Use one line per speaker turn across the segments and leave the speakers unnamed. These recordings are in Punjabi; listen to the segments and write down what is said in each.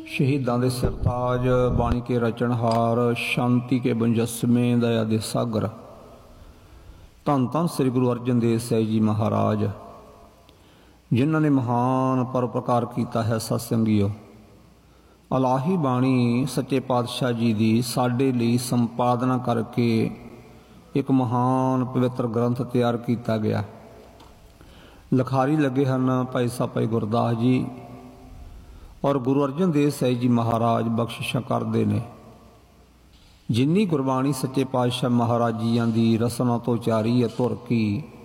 शहीदां दे सरताज, बाणी के रचनहार, शांति के मुजस्समे, दया दे सागर, धन धन श्री गुरु अर्जन देव साहिब जी महाराज, जिन्हों ने महान परोपकार किया है। सत्संगियो, अलाही बाणी सच्चे पातशाह जी की साडे लई संपादना करके एक महान पवित्र ग्रंथ तैयार किया गया। लिखारी लगे हैं भाई साहब भाई गुरदास जी और गुरु अर्जन देव साहिब जी महाराज बख्शिशा करते ने। जिन्नी गुरबाणी सच्चे पातशाह महाराज जियां दी रसना तो उचारी है तुर की,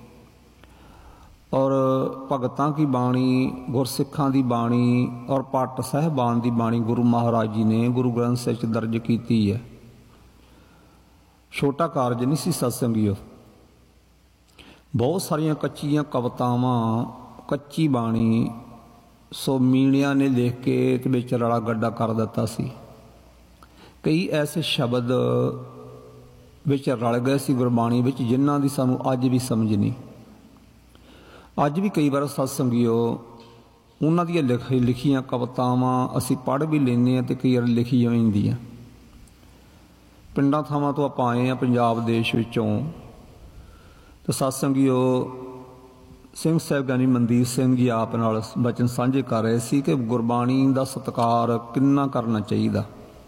और भगतां की बाणी, गुरसिखां दी बाणी और पट साहिबान की बाणी गुरु महाराज जी ने गुरु ग्रंथ साहिब दर्ज की है। छोटा कारज नहीं सी सत्संगियो। बहुत सारिया कच्चियां कवितावां, कच्ची बाणी सो मीणिया ने लिख के विच रला गड्ढा कर दिता सी। कई ऐसे शब्द विच रल गए सी गुरबाणी विच जिन्हां दी सानू अज भी समझ नहीं। अज भी कई बार सत्संगियो उन्हां दी लिखियां कवितावां असीं पढ़ भी लैंदे आ ते कई बार लिखी होंदियां। पिंडां थावां तो आपां आए आ पंजाब देश विचों, तो सत्संगियो सिंह साहिब ज्ञानी मनदीप सिंह जी आप नाल बचन साझे कर रहे सी कि गुरबाणी का सत्कार किन्ना करना चाहिए।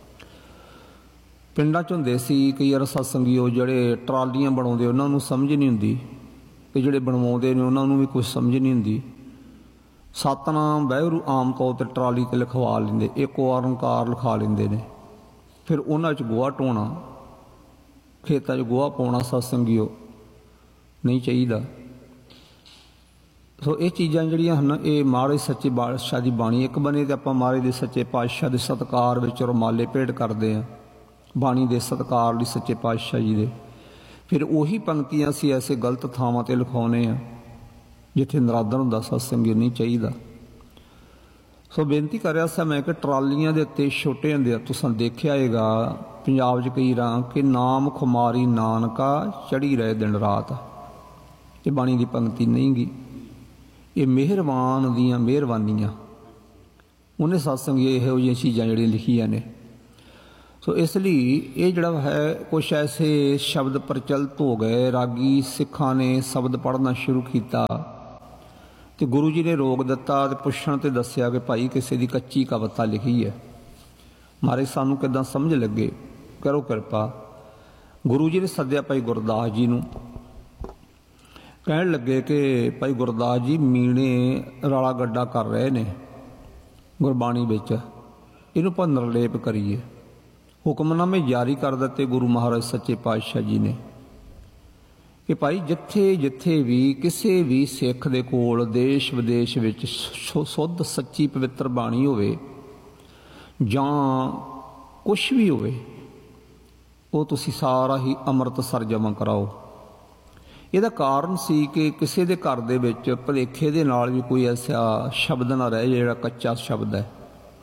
पिंडां च हुंदे सी कई बार सत्संगियो जिहड़े ट्रालियां बनाउंदे उन्हां नूं समझ नहीं हुंदी, ते जिहड़े बनवाउंदे ने उन्हां नूं भी कुछ समझ नहीं हुंदी। सतनाम वाहिगुरू आम तौर पर ट्राली ते लिखवा लैंदे, एक ओंकार लिखा लैंदे ने, फिर उन्हां च गोहा ढोना, खेतां च गोहा पाउणा सत्संगियो नहीं चाहिए। सो ये चीज़ां जिहड़ियां हन ये महाराज सच्चे पातशाह की बाणी। एक बने तो आपां महाराज दे सच्चे पातशाह के सत्कार विच रुमाले भेंट करते हैं, बाणी के सत्कार लई सच्चे पातशाह जी दे। फिर उही पंक्तियां असीं ऐसे गलत थावां ते लिखाउने आ जिथे नरादर हुंदा सत्संगी नहीं चाहिए। सो बेनती कर रहा सा मैं कि ट्रालियां दे उत्ते छोटे हुंदे तुसां देखिआ होएगा पंजाब च कई रां कि नाम खुमारी नानका चढ़ी रहे दिन रात। ये बाणी की पंक्ति नहीं गी, ये मेहरबान दियां मेहरबानियां उन्हें सत्संग इहो जिहियां चीज़ां जिहड़ियां लिखियां ने। सो इसलिए ये जिहड़ा है कुछ ऐसे शब्द प्रचलित हो गए, रागी सिखां ने शब्द पढ़ना शुरू किया तो गुरु जी ने रोक दिता ते पुछण ते दस्सिया कि भाई किसी की कच्ची कविता लिखी है, मारे सानू किदां समझ लगे, करो किरपा। गुरु जी ने सद्दिया भाई गुरदास जी नूं, कहण लगे कि भाई गुरदास जी मीणे रला गड्ढा कर रहे ने गुरबाणी विच, इहनूं आपां निरलेप करिए। हुक्मनामे जारी कर दिते गुरु महाराज सच्चे पातशाह जी ने कि भाई जिथे जिथे भी किसी भी सिख दे कोल देश विदेश विच शुद्ध सच्ची पवित्र बाणी होवे जां कुछ भी होवे, वो तुसीं सारा ही अमृतसर जमा कराओ। ਇਹਦਾ ਕਾਰਨ ਸੀ कि किसी के घर ਦੇ ਵਿੱਚ ਭੁਲੇਖੇ ਦੇ ਨਾਲ भी कोई ऐसा शब्द ना रहे ਜਿਹੜਾ ਕੱਚਾ शब्द है।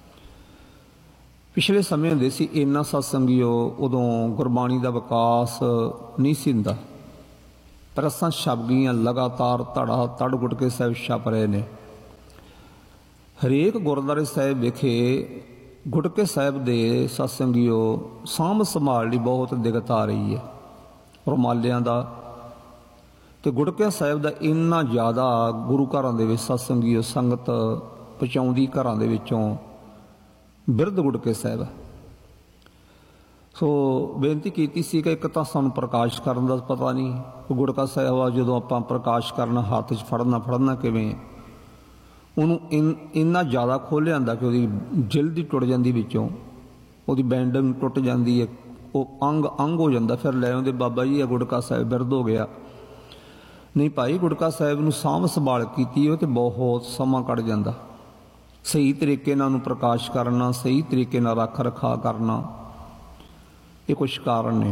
पिछले समय ਹੁੰਦੇ ਸੀ ਇੰਨਾ ਸਤਸੰਗੀਓ ਉਦੋਂ ਗੁਰਬਾਣੀ ਦਾ ਵਿਕਾਸ नहीं ਸੀ ਹੁੰਦਾ। ਪ੍ਰਸਾਂ ਛਪ ਗਈਆਂ ਲਗਾਤਾਰ ਧੜਾ ਤੜ ਗੁਟਕੇ ਸਾਹਿਬ ਛਪ ਰਹੇ ਨੇ। ਹਰੇਕ ਗੁਰਦੁਆਰੇ ਸਾਹਿਬ ਵਿਖੇ ਗੁਟਕੇ ਸਾਹਿਬ ਦੇ ਸਤਸੰਗੀਓ ਸਾਂਭ ਸੰਭਾਲ ਲਈ ਬਹੁਤ ਦਿੱਕਤ ਆ ਰਹੀ ਹੈ। ਰੁਮਾਲਿਆਂ ਦਾ तो गुड़किया साहिब का इन्ना ज़्यादा गुरु घर के सत्संगी संगत पहुँचाउंदी घरों के विचों बिरध गुड़के साहिब। सो बेनती की सी कि एक तो सानू प्रकाश करने का पता नहीं, गुड़का साहिब आ जो आप प्रकाश करना हाथ च फड़ना किवें, उन्होंने इन्ना ज़्यादा खोल आंदा कि वो जिल्द ही टुट जाती विचों, वो बैंडिंग टुट जाती है, वो अंग अंग हो जाता। फिर लै आउंदे बाबा जी गुड़का साहिब बिरध हो गया। नहीं भाई गुड़का साहिब नूं साਂਭ संभाल कीती हो तो बहुत समा कट जाता। सही तरीके नाल नूं प्रकाश करना, सही तरीके नाल रख रखा करना, ये कुछ कारण ने।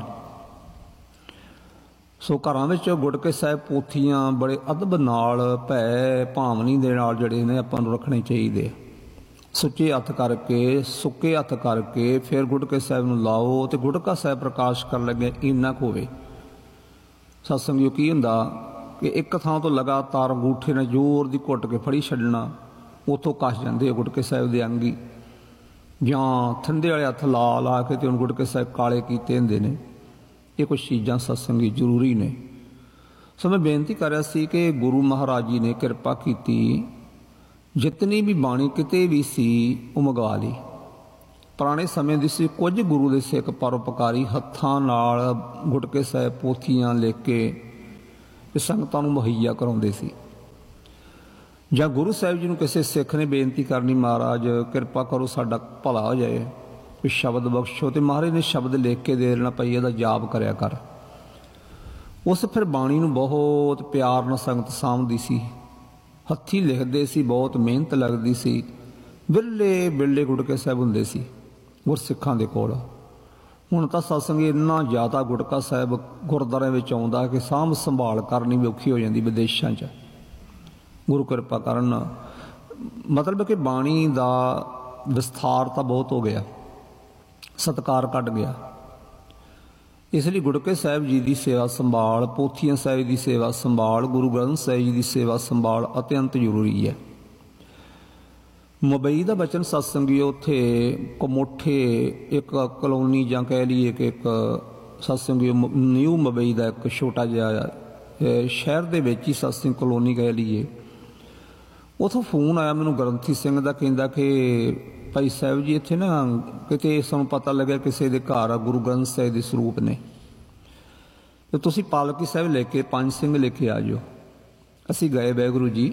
सो घरां विच गुड़के साहिब पोथियां बड़े अदब नाल भै भावनी दे नाल जिहड़े ने आपां नूं रखने चाहिए। सुच्चे हत्थ करके सुक्के हत्थ करके फिर गुड़के साहिब नूं लाओ तो गुड़का साहिब प्रकाश कर लगे इन्ना कुछ होवे। सत्संगियों की हुंदा कि एक थां तो लगातार अंगूठे ने जोर की घुट के फड़ी छड्डना, उतों कस जाते गुटके साहिब के अंगी, ਜਾਂ ਠੰਡੇ ਵਾਲੇ ਹੱਥ ਲਾ ਲਾ ਕੇ ਤੇ ਉਹਨੂੰ ਗੁਟਕੇ ਸਾਹਿਬ ਕਾਲੇ ਕੀਤੇ ਹੁੰਦੇ ਨੇ। ਇਹ ਕੁਝ ਚੀਜ਼ਾਂ ਸਤਸੰਗੀ ਜ਼ਰੂਰੀ ਨੇ। ਸੋ ਮੈਂ ਬੇਨਤੀ ਕਰ ਰਿਹਾ ਸੀ ਕਿ ਗੁਰੂ ਮਹਾਰਾਜ ਜੀ ਨੇ ਕਿਰਪਾ ਕੀਤੀ, ਜਿਤਨੀ ਵੀ ਬਾਣੀ ਕਿਤੇ ਵੀ ਸੀ ਉਹ ਮੰਗਵਾ ਲਈ। ਪੁਰਾਣੇ ਸਮੇਂ ਦੀ ਸੀ, ਕੁਝ ਗੁਰੂ ਦੇ ਸਿੱਖ ਪਰਉਪਕਾਰੀ ਹੱਥਾਂ ਨਾਲ ਗੁਟਕੇ ਸਾਹਿਬ ਪੋਥੀਆਂ ਲਿਖ ਕੇ ਸੰਗਤਾਂ ਨੂੰ ਮੁਹੱਈਆ ਕਰਾਉਂਦੇ ਸੀ। ਜਾਂ ਗੁਰੂ ਸਾਹਿਬ ਜੀ ਨੂੰ ਕਿਸੇ ਸਿੱਖ ਨੇ ਬੇਨਤੀ ਕਰਨੀ, ਮਹਾਰਾਜ ਕਿਰਪਾ ਕਰੋ ਸਾਡਾ ਭਲਾ ਹੋ ਜਾਏ, ਕੋਈ ਸ਼ਬਦ ਬਖਸ਼ੋ, ਤੇ ਮਹਾਰਾਜ ਨੇ ਸ਼ਬਦ ਲਿਖ ਕੇ ਦੇ ਦੇਣਾ, ਪਈ ਇਹਦਾ ਜਾਪ ਕਰਿਆ ਕਰ। ਉਸ ਫਿਰ ਬਾਣੀ ਨੂੰ ਬਹੁਤ ਪਿਆਰ ਨਾਲ ਸੰਗਤ ਸਾਂਭਦੀ ਸੀ, ਹੱਥੀਂ ਲਿਖਦੇ ਸੀ, ਬਹੁਤ ਮਿਹਨਤ ਲੱਗਦੀ ਸੀ। ਬਿਰਲੇ ਬਿਰਲੇ ਗੁਟਕੇ ਸਾਹਿਬ ਹੁੰਦੇ ਸੀ ਗੁਰਸਿੱਖਾਂ ਦੇ ਕੋਲ। ਹੁਣ ਤਾਂ ਸਤਸੰਗ ਇੰਨਾ ਜ਼ਿਆਦਾ ਗੁਟਕਾ ਸਾਹਿਬ ਗੁਰਦੁਆਰਿਆਂ ਵਿੱਚ ਆਉਂਦਾ ਕਿ ਸਾਂਭ ਸੰਭਾਲ ਕਰਨੀ ਵੀ ਔਖੀ ਹੋ ਜਾਂਦੀ ਵਿਦੇਸ਼ਾਂ 'ਚ। ਗੁਰੂ ਕਿਰਪਾ ਕਰਨ, ਮਤਲਬ ਕਿ ਬਾਣੀ ਦਾ ਵਿਸਥਾਰ ਤਾਂ ਬਹੁਤ ਹੋ ਗਿਆ, ਸਤਿਕਾਰ ਘਟ ਗਿਆ। ਇਸ ਲਈ ਗੁਟਕੇ ਸਾਹਿਬ ਜੀ ਦੀ ਸੇਵਾ ਸੰਭਾਲ, ਪੋਥੀਆਂ ਸਾਹਿਬ ਦੀ ਸੇਵਾ ਸੰਭਾਲ, ਗੁਰੂ ਗ੍ਰੰਥ ਸਾਹਿਬ ਜੀ ਦੀ ਸੇਵਾ ਸੰਭਾਲ ਅਤਿਅੰਤ ਜ਼ਰੂਰੀ ਹੈ। ਮੁੰਬਈ ਦਾ ਬਚਨ ਸਤਸੰਗੀ ਉੱਥੇ ਕਮੋਠੇ ਇੱਕ ਕਲੋਨੀ ਜਾਂ ਕਹਿ ਲਈਏ ਕਿ ਇੱਕ ਸਤਸੰਗੀ ਨਿਊ ਮੁੰਬਈ ਦਾ ਇੱਕ ਛੋਟਾ ਜਿਹਾ ਸ਼ਹਿਰ ਦੇ ਵਿੱਚ ਹੀ ਸਤਸੰਗ ਕਲੋਨੀ ਕਹਿ ਲਈਏ। ਉੱਥੋਂ ਫੋਨ ਆਇਆ ਮੈਨੂੰ ਗ੍ਰੰਥੀ ਸਿੰਘ ਦਾ, ਕਹਿੰਦਾ ਕਿ ਭਾਈ ਸਾਹਿਬ ਜੀ ਇੱਥੇ ਨਾ ਕਿਤੇ ਸਾਨੂੰ ਪਤਾ ਲੱਗਿਆ ਕਿਸੇ ਦੇ ਘਰ ਗੁਰੂ ਗ੍ਰੰਥ ਸਾਹਿਬ ਦੇ ਸਰੂਪ ਨੇ, ਤੇ ਤੁਸੀਂ ਪਾਲਕੀ ਸਾਹਿਬ ਲੈ ਕੇ 5 ਸਿੰਘ ਲੈ ਕੇ ਆ ਜਾਓ। ਅਸੀਂ ਗਏ, ਵਾਹਿਗੁਰੂ ਜੀ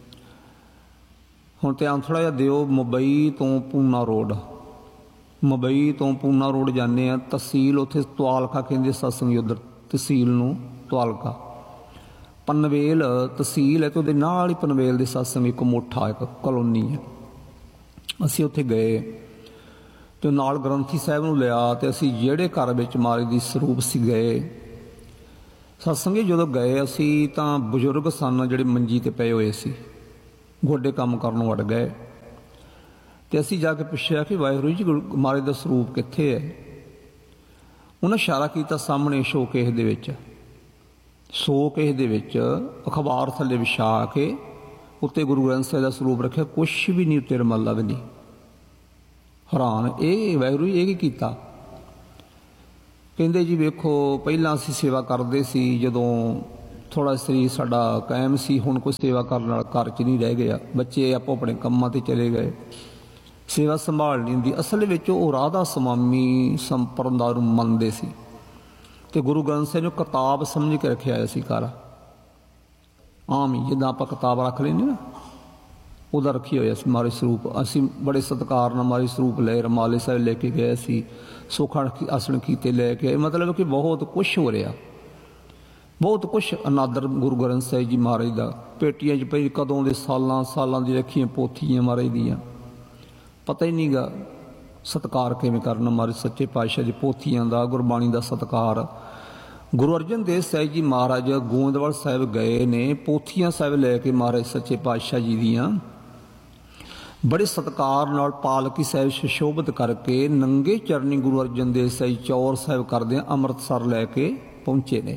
ਹੁਣ ਧਿਆਨ ਥੋੜ੍ਹਾ ਜਿਹਾ ਦਿਓ। ਮੁੰਬਈ ਤੋਂ ਪੂਨਾ ਰੋਡ, ਮੁੰਬਈ ਤੋਂ ਪੂਨਾ ਰੋਡ ਜਾਂਦੇ ਆ, ਤਹਿਸੀਲ ਉੱਥੇ ਤਵਾਲਕਾ ਕਹਿੰਦੇ ਸਤਸੰਗੀ, ਉੱਧਰ ਤਹਿਸੀਲ ਨੂੰ ਤਵਾਲਕਾ। ਪਨਵੇਲ ਤਹਿਸੀਲ ਹੈ ਤੇ ਉਹਦੇ ਨਾਲ ਹੀ ਪਨਵੇਲ ਦੇ ਸਤਸੰਗ ਇੱਕ ਮੋਠਾ ਇੱਕ ਕਲੋਨੀ ਹੈ। ਅਸੀਂ ਉੱਥੇ ਗਏ ਤੇ ਨਾਲ ਗ੍ਰੰਥੀ ਸਾਹਿਬ ਨੂੰ ਲਿਆ, ਤੇ ਅਸੀਂ ਜਿਹੜੇ ਘਰ ਵਿੱਚ ਮਹਾਰਾਜ ਦੀ ਸਰੂਪ ਸੀ ਗਏ। ਸਤਸੰਗੀ ਜਦੋਂ ਗਏ ਅਸੀਂ ਤਾਂ ਬਜ਼ੁਰਗ ਸਨ ਜਿਹੜੇ ਮੰਜੀ ਤੇ ਪਏ ਹੋਏ ਸੀ, ਗੋਡੇ ਕੰਮ ਕਰਨ ਵੜ ਗਏ। ਤੇ ਅਸੀਂ ਜਾ ਕੇ ਪੁੱਛਿਆ ਕਿ ਵਾਹਿਗੁਰੂ ਜੀ ਮਹਾਰਾਜ ਦਾ ਸਰੂਪ ਕਿੱਥੇ ਹੈ? ਉਹਨਾਂ ਇਸ਼ਾਰਾ ਕੀਤਾ ਸਾਹਮਣੇ ਸ਼ੋਕੇਸ ਦੇ ਵਿੱਚ। ਸ਼ੋਕੇਸ ਦੇ ਵਿੱਚ ਅਖਬਾਰ ਥੱਲੇ ਵਿਛਾ ਕੇ ਉੱਤੇ ਗੁਰੂ ਗ੍ਰੰਥ ਸਾਹਿਬ ਦਾ ਸਰੂਪ ਰੱਖਿਆ, ਕੁਛ ਵੀ ਨਹੀਂ ਉੱਤੇ ਰਮਾਲਾ ਵੀ ਨਹੀਂ। ਹੈਰਾਨ, ਇਹ ਵਾਹਿਗੁਰੂ ਜੀ ਇਹ ਕੀ ਕੀਤਾ? ਕਹਿੰਦੇ ਜੀ ਵੇਖੋ ਪਹਿਲਾਂ ਅਸੀਂ ਸੇਵਾ ਕਰਦੇ ਸੀ, ਜਦੋਂ ਥੋੜ੍ਹਾ ਸਰੀਰ ਸਾਡਾ ਕਾਇਮ ਸੀ, ਹੁਣ ਕੋਈ ਸੇਵਾ ਕਰਨ ਨਾਲ ਘਰ 'ਚ ਨਹੀਂ ਰਹਿ ਗਿਆ, ਬੱਚੇ ਆਪੋ ਆਪਣੇ ਕੰਮਾਂ 'ਤੇ ਚਲੇ ਗਏ, ਸੇਵਾ ਸੰਭਾਲ ਨਹੀਂ ਹੁੰਦੀ। ਅਸਲ ਵਿੱਚ ਉਹ ਰਾਧਾ ਸਵਾਮੀ ਸੰਪਰਦਾ ਨੂੰ ਮੰਨਦੇ ਸੀ ਤੇ ਗੁਰੂ ਗ੍ਰੰਥ ਸਾਹਿਬ ਨੂੰ ਕਿਤਾਬ ਸਮਝ ਕੇ ਰੱਖਿਆ ਹੋਇਆ ਸੀ ਘਰ। ਆਮ ਹੀ ਜਿੱਦਾਂ ਆਪਾਂ ਕਿਤਾਬ ਰੱਖ ਲੈਂਦੇ ਨਾ, ਉਹਦਾ ਰੱਖੀ ਹੋਇਆ ਸੀ ਮਹਾਰਾਜ ਸਰੂਪ। ਅਸੀਂ ਬੜੇ ਸਤਿਕਾਰ ਨਾਲ ਮਹਾਰਾਜ ਸਰੂਪ ਲਏ, ਰਮਾਲੇ ਸਾਹਿਬ ਲੈ ਕੇ ਗਏ ਸੀ, ਸੁਖਾਂ ਆਸਣ ਕੀਤੇ ਲੈ ਕੇ ਆਏ। ਮਤਲਬ ਕਿ ਬਹੁਤ ਕੁਛ ਹੋ ਰਿਹਾ, ਬਹੁਤ ਕੁਛ ਅਨਾਦਰ ਗੁਰੂ ਗ੍ਰੰਥ ਸਾਹਿਬ ਜੀ ਮਹਾਰਾਜ ਦਾ। ਪੇਟੀਆਂ 'ਚ ਪਈ ਕਦੋਂ ਦੇ ਸਾਲਾਂ ਸਾਲਾਂ ਦੀ ਰੱਖੀਆਂ ਪੋਥੀਆਂ ਮਹਾਰਾਜ ਦੀਆਂ, ਪਤਾ ਹੀ ਨਹੀਂ ਗਾ ਸਤਿਕਾਰ ਕਿਵੇਂ ਕਰਨਾ ਮਹਾਰਾਜ ਸੱਚੇ ਪਾਤਸ਼ਾਹ ਦੀ ਪੋਥੀਆਂ ਦਾ, ਗੁਰਬਾਣੀ ਦਾ ਸਤਿਕਾਰ। ਗੁਰੂ ਅਰਜਨ ਦੇਵ ਸਾਹਿਬ ਜੀ ਮਹਾਰਾਜ ਗੋਇੰਦਵਾਲ ਸਾਹਿਬ ਗਏ ਨੇ, ਪੋਥੀਆਂ ਸਾਹਿਬ ਲੈ ਕੇ ਮਹਾਰਾਜ ਸੱਚੇ ਪਾਤਸ਼ਾਹ ਜੀ ਦੀਆਂ ਬੜੇ ਸਤਿਕਾਰ ਨਾਲ ਪਾਲਕੀ ਸਾਹਿਬ ਸੁਸ਼ੋਭਿਤ ਕਰਕੇ ਨੰਗੇ ਚਰਨੀ ਗੁਰੂ ਅਰਜਨ ਦੇਵ ਸਾਹਿਬ ਚੌਰ ਸਾਹਿਬ ਕਰਦਿਆਂ ਅੰਮ੍ਰਿਤਸਰ ਲੈ ਕੇ ਪਹੁੰਚੇ ਨੇ।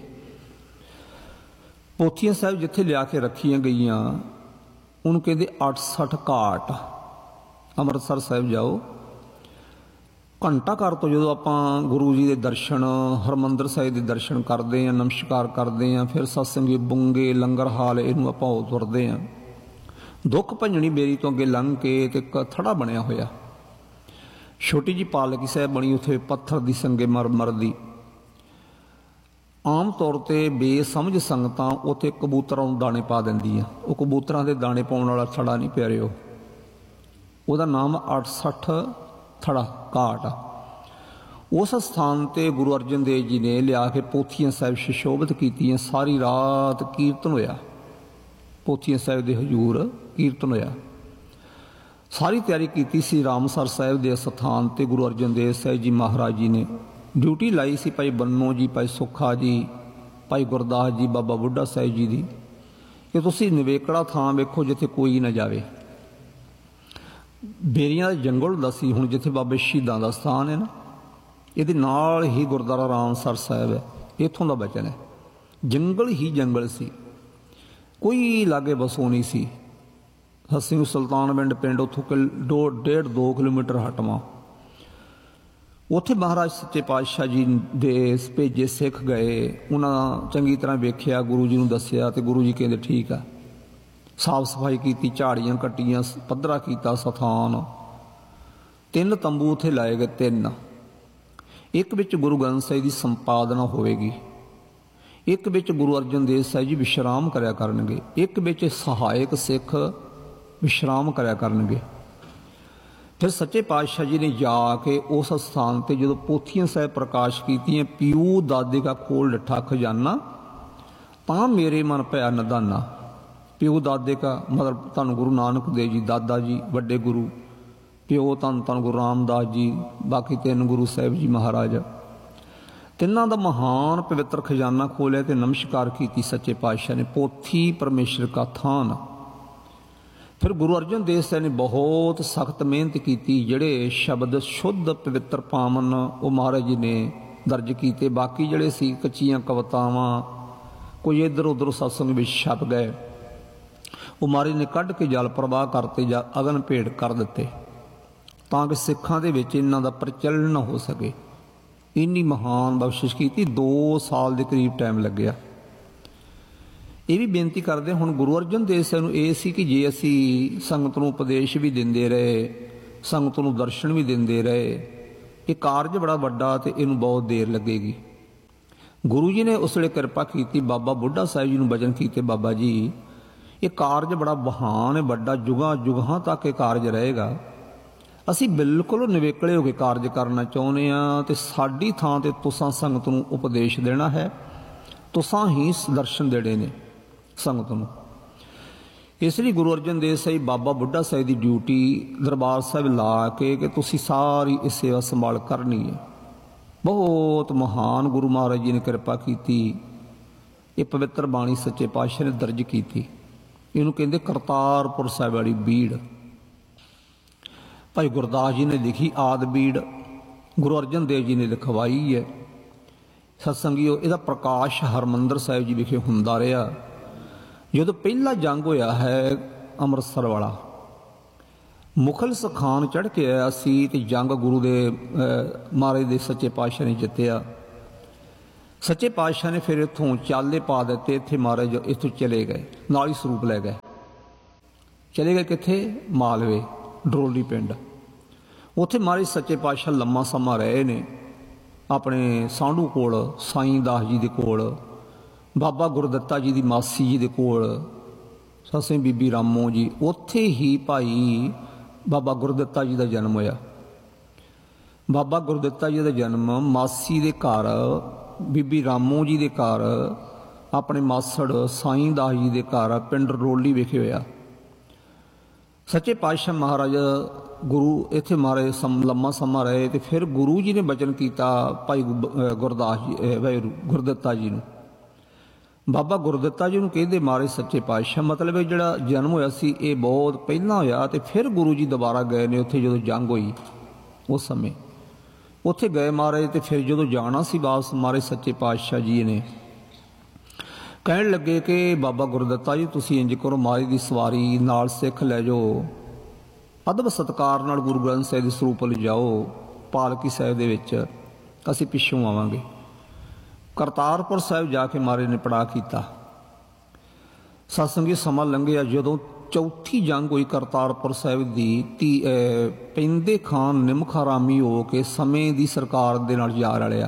ਪੋਥੀਆਂ ਸਾਹਿਬ ਜਿੱਥੇ ਲਿਆ ਕੇ ਰੱਖੀਆਂ ਗਈਆਂ ਉਹਨੂੰ ਕਹਿੰਦੇ 68 ਘਾਟ। ਅੰਮ੍ਰਿਤਸਰ ਸਾਹਿਬ ਜਾਓ, ਘੰਟਾ ਘਰ ਤੋਂ ਜਦੋਂ ਆਪਾਂ ਗੁਰੂ ਜੀ ਦੇ ਦਰਸ਼ਨ, ਹਰਿਮੰਦਰ ਸਾਹਿਬ ਦੇ ਦਰਸ਼ਨ ਕਰਦੇ ਹਾਂ, ਨਮਸਕਾਰ ਕਰਦੇ ਹਾਂ, ਫਿਰ ਸਤਸੰਗੀ ਬੁੰਗੇ ਲੰਗਰ ਹਾਲ ਇਹਨੂੰ ਆਪਾਂ ਤੁਰਦੇ ਹਾਂ। ਦੁੱਖ ਭੰਜਣੀ ਬੇਰੀ ਤੋਂ ਅੱਗੇ ਲੰਘ ਕੇ ਤੇ ਇੱਕ ਥੜਾ ਬਣਿਆ ਹੋਇਆ, ਛੋਟੀ ਜਿਹੀ ਪਾਲਕੀ ਸਾਹਿਬ ਬਣੀ ਉੱਥੇ ਪੱਥਰ ਦੀ ਸੰਗੇ ਮਰਮਰ ਦੀ। ਆਮ ਤੌਰ 'ਤੇ ਬੇਸਮਝ ਸੰਗਤਾਂ ਉੱਥੇ ਕਬੂਤਰਾਂ ਨੂੰ ਦਾਣੇ ਪਾ ਦਿੰਦੀਆਂ। ਉਹ ਕਬੂਤਰਾਂ ਦੇ ਦਾਣੇ ਪਾਉਣ ਵਾਲਾ ਥੜਾ ਨਹੀਂ ਪਿਆਰਿਓ, ਉਹਦਾ ਨਾਮ 68 ਥੜਾ ਘਾਟ ਆ। ਉਸ ਸਥਾਨ 'ਤੇ ਗੁਰੂ ਅਰਜਨ ਦੇਵ ਜੀ ਨੇ ਲਿਆ ਕੇ ਪੋਥੀਆਂ ਸਾਹਿਬ ਸੁਸ਼ੋਭਿਤ ਕੀਤੀਆਂ। ਸਾਰੀ ਰਾਤ ਕੀਰਤਨ ਹੋਇਆ, ਪੋਥੀਆਂ ਸਾਹਿਬ ਦੇ ਹਜ਼ੂਰ ਕੀਰਤਨ ਹੋਇਆ। ਸਾਰੀ ਤਿਆਰੀ ਕੀਤੀ ਸੀ ਰਾਮਸਰ ਸਾਹਿਬ ਦੇ ਸਥਾਨ 'ਤੇ। ਗੁਰੂ ਅਰਜਨ ਦੇਵ ਸਾਹਿਬ ਜੀ ਮਹਾਰਾਜ ਜੀ ਨੇ ਡਿਊਟੀ ਲਾਈ ਸੀ ਭਾਈ ਬੰਨੋ ਜੀ, ਭਾਈ ਸੁੱਖਾ ਜੀ, ਭਾਈ ਗੁਰਦਾਸ ਜੀ, ਬਾਬਾ ਬੁੱਢਾ ਸਾਹਿਬ ਜੀ ਦੀ, ਕਿ ਤੁਸੀਂ ਨਿਵੇਕੜਾ ਥਾਂ ਵੇਖੋ ਜਿੱਥੇ ਕੋਈ ਨਾ ਜਾਵੇ। ਬੇਰੀਆਂ ਦਾ ਜੰਗਲ ਹੁੰਦਾ ਸੀ, ਹੁਣ ਜਿੱਥੇ ਬਾਬੇ ਸ਼ਹੀਦਾਂ ਦਾ ਸਥਾਨ ਹੈ ਨਾ, ਇਹਦੇ ਨਾਲ ਹੀ ਗੁਰਦੁਆਰਾ ਰਾਮਸਰ ਸਾਹਿਬ ਹੈ। ਇੱਥੋਂ ਦਾ ਬਚਨ ਹੈ, ਜੰਗਲ ਹੀ ਜੰਗਲ ਸੀ, ਕੋਈ ਲਾਗੇ ਬਸੋ ਨਹੀਂ ਸੀ। ਹਸੀ ਸੁਲਤਾਨ ਪਿੰਡ ਉੱਥੋਂ 1.5-2 ਕਿਲੋਮੀਟਰ ਹਟਵਾਂ ਉੱਥੇ ਮਹਾਰਾਜ ਸੱਚੇ ਪਾਤਸ਼ਾਹ ਜੀ ਦੇ ਭੇਜੇ ਸਿੱਖ ਗਏ, ਉਹਨਾਂ ਚੰਗੀ ਤਰ੍ਹਾਂ ਵੇਖਿਆ, ਗੁਰੂ ਜੀ ਨੂੰ ਦੱਸਿਆ ਤੇ ਗੁਰੂ ਜੀ ਕਹਿੰਦੇ ਠੀਕ ਆ। ਸਾਫ ਸਫਾਈ ਕੀਤੀ, ਝਾੜੀਆਂ ਕੱਟੀਆਂ, ਪੱਧਰਾ ਕੀਤਾ ਸਥਾਨ। 3 ਤੰਬੂ ਉੱਥੇ ਲਾਏ ਗਏ, 3। ਇੱਕ ਵਿੱਚ ਗੁਰੂ ਗ੍ਰੰਥ ਸਾਹਿਬ ਦੀ ਸੰਪਾਦਨਾ ਹੋਵੇਗੀ, ਇੱਕ ਵਿੱਚ ਗੁਰੂ ਅਰਜਨ ਦੇਵ ਸਾਹਿਬ ਜੀ ਵਿਸ਼ਰਾਮ ਕਰਿਆ ਕਰਨਗੇ, ਇੱਕ ਵਿੱਚ ਸਹਾਇਕ ਸਿੱਖ ਵਿਸ਼ਰਾਮ ਕਰਿਆ ਕਰਨਗੇ। ਫਿਰ ਸੱਚੇ ਪਾਤਸ਼ਾਹ ਜੀ ਨੇ ਜਾ ਕੇ ਉਸ ਸਥਾਨ ਤੇ ਜਦੋਂ ਪੋਥੀਆਂ ਸਾਹਿਬ ਪ੍ਰਕਾਸ਼ ਕੀਤੀਆਂ, ਪਿਊ ਦਾਦੇ ਕਾ ਖੋਲ ਡੱਠਾ ਖਜ਼ਾਨਾ ਤਾਂ ਮੇਰੇ ਮਨ ਭਇਆ ਨਦਾਨਾ। ਪਿਓ ਦਾਦੇ ਕਾ ਮਤਲਬ ਧੰਨ ਗੁਰੂ ਨਾਨਕ ਦੇਵ ਜੀ, ਦਾਦਾ ਜੀ ਵੱਡੇ ਗੁਰੂ, ਪਿਓ ਧੰਨ ਧੰਨ ਗੁਰੂ ਰਾਮਦਾਸ ਜੀ, ਬਾਕੀ 3 ਗੁਰੂ ਸਾਹਿਬ ਜੀ ਮਹਾਰਾਜ, ਤਿੰਨਾਂ ਦਾ ਮਹਾਨ ਪਵਿੱਤਰ ਖਜ਼ਾਨਾ ਖੋਲ੍ਹਿਆ ਤੇ ਨਮਸਕਾਰ ਕੀਤੀ ਸੱਚੇ ਪਾਤਸ਼ਾਹ ਨੇ। ਪੋਥੀ ਪਰਮੇਸ਼ਰ ਕਾ ਥਾਨ। ਫਿਰ ਗੁਰੂ ਅਰਜਨ ਦੇਵ ਸਾਹਿਬ ਨੇ ਬਹੁਤ ਸਖਤ ਮਿਹਨਤ ਕੀਤੀ, ਜਿਹੜੇ ਸ਼ਬਦ ਸ਼ੁੱਧ ਪਵਿੱਤਰ ਪਾਵਨ ਉਹ ਮਹਾਰਾਜ ਜੀ ਨੇ ਦਰਜ ਕੀਤੇ। ਬਾਕੀ ਜਿਹੜੇ ਸੀ ਕੱਚੀਆਂ ਕਵਿਤਾਵਾਂ, ਕੋਈ ਇੱਧਰ ਉੱਧਰ ਸਤਸੰਗ ਵਿੱਚ ਛਪ ਗਏ, ਉਹ ਮਹਾਰਾਜ ਨੇ ਕੱਢ ਕੇ ਜਲ ਪ੍ਰਵਾਹ ਕਰਤੇ ਜਾਂ ਅਗਨ ਭੇਟ ਕਰ ਦਿੱਤੇ, ਤਾਂ ਕਿ ਸਿੱਖਾਂ ਦੇ ਵਿੱਚ ਇਹਨਾਂ ਦਾ ਪ੍ਰਚਲਨ ਨਾ ਹੋ ਸਕੇ। ਇੰਨੀ ਮਹਾਨ ਬਖਸ਼ਿਸ਼ ਕੀਤੀ। 2 ਸਾਲ ਦੇ ਕਰੀਬ ਟਾਈਮ ਲੱਗਿਆ। ਇਹ ਵੀ ਬੇਨਤੀ ਕਰਦੇ ਹੁਣ ਗੁਰੂ ਅਰਜਨ ਦੇਵ ਸਾਹਿਬ ਨੂੰ ਇਹ ਸੀ ਕਿ ਜੇ ਅਸੀਂ ਸੰਗਤ ਨੂੰ ਉਪਦੇਸ਼ ਵੀ ਦਿੰਦੇ ਰਹੇ, ਸੰਗਤ ਨੂੰ ਦਰਸ਼ਨ ਵੀ ਦਿੰਦੇ ਰਹੇ, ਇਹ ਕਾਰਜ ਬੜਾ ਵੱਡਾ ਤੇ ਇਹਨੂੰ ਬਹੁਤ ਦੇਰ ਲੱਗੇਗੀ। ਗੁਰੂ ਜੀ ਨੇ ਉਸ ਵੇਲੇ ਕਿਰਪਾ ਕੀਤੀ, ਬਾਬਾ ਬੁੱਢਾ ਸਾਹਿਬ ਜੀ ਨੂੰ ਬਚਨ ਕੀਤੇ, ਬਾਬਾ ਜੀ ਇਹ ਕਾਰਜ ਬੜਾ ਮਹਾਨ ਹੈ, ਵੱਡਾ, ਜੁਗਾਂ ਜੁਗਾਂ ਤੱਕ ਇਹ ਕਾਰਜ ਰਹੇਗਾ। ਅਸੀਂ ਬਿਲਕੁਲ ਨਿਵੇਕਲੇ ਹੋ ਕੇ ਕਾਰਜ ਕਰਨਾ ਚਾਹੁੰਦੇ ਹਾਂ ਤੇ ਸਾਡੀ ਥਾਂ ਤੇ ਤੁਸਾਂ ਸੰਗਤ ਨੂੰ ਉਪਦੇਸ਼ ਦੇਣਾ ਹੈ, ਤੁਸਾਂ ਹੀ ਦਰਸ਼ਨ ਦੇਣੇ ਨੇ ਸੰਗਤ ਨੂੰ। ਇਸ ਲਈ ਗੁਰੂ ਅਰਜਨ ਦੇਵ ਸਾਹਿਬ ਬਾਬਾ ਬੁੱਢਾ ਸਾਹਿਬ ਦੀ ਡਿਊਟੀ ਦਰਬਾਰ ਸਾਹਿਬ ਲਾ ਕੇ ਕਿ ਤੁਸੀਂ ਸਾਰੀ ਇਹ ਸੇਵਾ ਸੰਭਾਲ ਕਰਨੀ ਹੈ। ਬਹੁਤ ਮਹਾਨ ਗੁਰੂ ਮਹਾਰਾਜ ਜੀ ਨੇ ਕਿਰਪਾ ਕੀਤੀ। ਇਹ ਪਵਿੱਤਰ ਬਾਣੀ ਸੱਚੇ ਪਾਤਸ਼ਾਹ ਨੇ ਦਰਜ ਕੀਤੀ। ਇਹਨੂੰ ਕਹਿੰਦੇ ਕਰਤਾਰਪੁਰ ਸਾਹਿਬ ਵਾਲੀ ਬੀੜ। ਭਾਈ ਗੁਰਦਾਸ ਜੀ ਨੇ ਲਿਖੀ ਆਦ ਬੀੜ, ਗੁਰੂ ਅਰਜਨ ਦੇਵ ਜੀ ਨੇ ਲਿਖਵਾਈ ਹੈ। ਸਤਸੰਗੀਓ, ਇਹਦਾ ਪ੍ਰਕਾਸ਼ ਹਰਮੰਦਰ ਸਾਹਿਬ ਜੀ ਵਿਖੇ ਹੁੰਦਾ ਰਿਹਾ। ਜਦੋਂ ਪਹਿਲਾ ਜੰਗ ਹੋਇਆ ਹੈ ਅੰਮ੍ਰਿਤਸਰ ਵਾਲਾ, ਮੁਖਲਸ ਖਾਨ ਚੜ੍ਹ ਕੇ ਆਇਆ ਸੀ ਤੇ ਜੰਗ ਗੁਰੂ ਦੇ ਮਹਾਰਾਜ ਦੇ ਸੱਚੇ ਪਾਤਸ਼ਾਹ ਨੇ ਜਿੱਤਿਆ। ਸੱਚੇ ਪਾਤਸ਼ਾਹ ਨੇ ਫਿਰ ਇੱਥੋਂ ਚਾਲੇ ਪਾ ਦਿੱਤੇ, ਇੱਥੇ ਮਹਾਰਾਜ ਇੱਥੋਂ ਚਲੇ ਗਏ, ਨਾਲ ਹੀ ਸਰੂਪ ਲੈ ਗਏ। ਚਲੇ ਗਏ ਕਿੱਥੇ? ਮਾਲਵੇ, ਡਰੋਲੀ ਪਿੰਡ। ਉੱਥੇ ਮਹਾਰਾਜ ਸੱਚੇ ਪਾਤਸ਼ਾਹ ਲੰਮਾ ਸਮਾਂ ਰਹੇ ਨੇ, ਆਪਣੇ ਸਾਂਢੂ ਕੋਲ, ਸਾਈਂ ਦਾਸ ਜੀ ਦੇ ਕੋਲ, ਬਾਬਾ ਗੁਰਦਿੱਤਾ ਜੀ ਦੀ ਮਾਸੀ ਜੀ ਦੇ ਕੋਲ, ਸੱਸੇ ਬੀਬੀ ਰਾਮੋ ਜੀ। ਉੱਥੇ ਹੀ ਭਾਈ ਬਾਬਾ ਗੁਰਦਿੱਤਾ ਜੀ ਦਾ ਜਨਮ ਹੋਇਆ। ਬਾਬਾ ਗੁਰਦਿੱਤਾ ਜੀ ਦਾ ਜਨਮ ਮਾਸੀ ਦੇ ਘਰ, ਬੀਬੀ ਰਾਮੋ ਜੀ ਦੇ ਘਰ, ਆਪਣੇ ਮਾਸੜ ਸਾਈਂ ਦਾਸ ਜੀ ਦੇ ਘਰ ਪਿੰਡ ਰੋਲੀ ਵਿਖੇ ਹੋਇਆ। ਸੱਚੇ ਪਾਤਸ਼ਾਹ ਮਹਾਰਾਜ ਗੁਰੂ ਇੱਥੇ ਮਹਾਰਾਜ ਲੰਮਾ ਸਮਾਂ ਰਹੇ ਤੇ ਫਿਰ ਗੁਰੂ ਜੀ ਨੇ ਬਚਨ ਕੀਤਾ ਭਾਈ ਗੁਰਦਾਸ ਜੀ, ਗੁਰਦਿੱਤਾ ਜੀ ਨੂੰ। ਬਾਬਾ ਗੁਰਦਿੱਤਾ ਜੀ ਨੂੰ ਕਹਿੰਦੇ ਮਹਾਰਾਜ ਸੱਚੇ ਪਾਤਸ਼ਾਹ, ਮਤਲਬ ਇਹ ਜਿਹੜਾ ਜਨਮ ਹੋਇਆ ਸੀ ਇਹ ਬਹੁਤ ਪਹਿਲਾਂ ਹੋਇਆ ਤੇ ਫਿਰ ਗੁਰੂ ਜੀ ਦੁਬਾਰਾ ਗਏ ਨੇ ਉੱਥੇ ਜਦੋਂ ਜੰਗ ਹੋਈ ਉਸ ਸਮੇਂ ਉੱਥੇ ਗਏ ਮਹਾਰਾਜ। ਤੇ ਫਿਰ ਜਦੋਂ ਜਾਣਾ ਸੀ ਵਾਪਸ, ਮਹਾਰਾਜ ਸੱਚੇ ਪਾਤਸ਼ਾਹ ਜੀ ਨੇ ਕਹਿਣ ਲੱਗੇ ਕਿ ਬਾਬਾ ਗੁਰਦਿੱਤਾ ਜੀ ਤੁਸੀਂ ਇੰਜ ਕਰੋ, ਮਹਾਰਾਜ ਦੀ ਸਵਾਰੀ ਨਾਲ ਸਿੱਖ ਲੈ ਜਾਓ, ਅਦਬ ਸਤਿਕਾਰ ਨਾਲ ਗੁਰੂ ਗ੍ਰੰਥ ਸਾਹਿਬ ਦੇ ਸਰੂਪ ਲਿਜਾਓ, ਪਾਲਕੀ ਸਾਹਿਬ ਦੇ ਵਿੱਚ ਅਸੀਂ ਪਿੱਛੋਂ ਆਵਾਂਗੇ। ਕਰਤਾਰਪੁਰ ਸਾਹਿਬ ਜਾ ਕੇ ਮਹਾਰਾਜ ਨੇ ਪੜਾਅ ਕੀਤਾ। ਸਤਸੰਗੀ ਸਮਾਂ ਲੰਘਿਆ, ਜਦੋਂ ਚੌਥੀ ਜੰਗ ਹੋਈ ਕਰਤਾਰਪੁਰ ਸਾਹਿਬ ਦੀ, ਪੈਂਦੇ ਖਾਨ ਨਿਮਖ ਹਰਾਮੀ ਹੋ ਕੇ ਸਮੇਂ ਦੀ ਸਰਕਾਰ ਦੇ ਨਾਲ ਜਾ ਰਲਿਆ,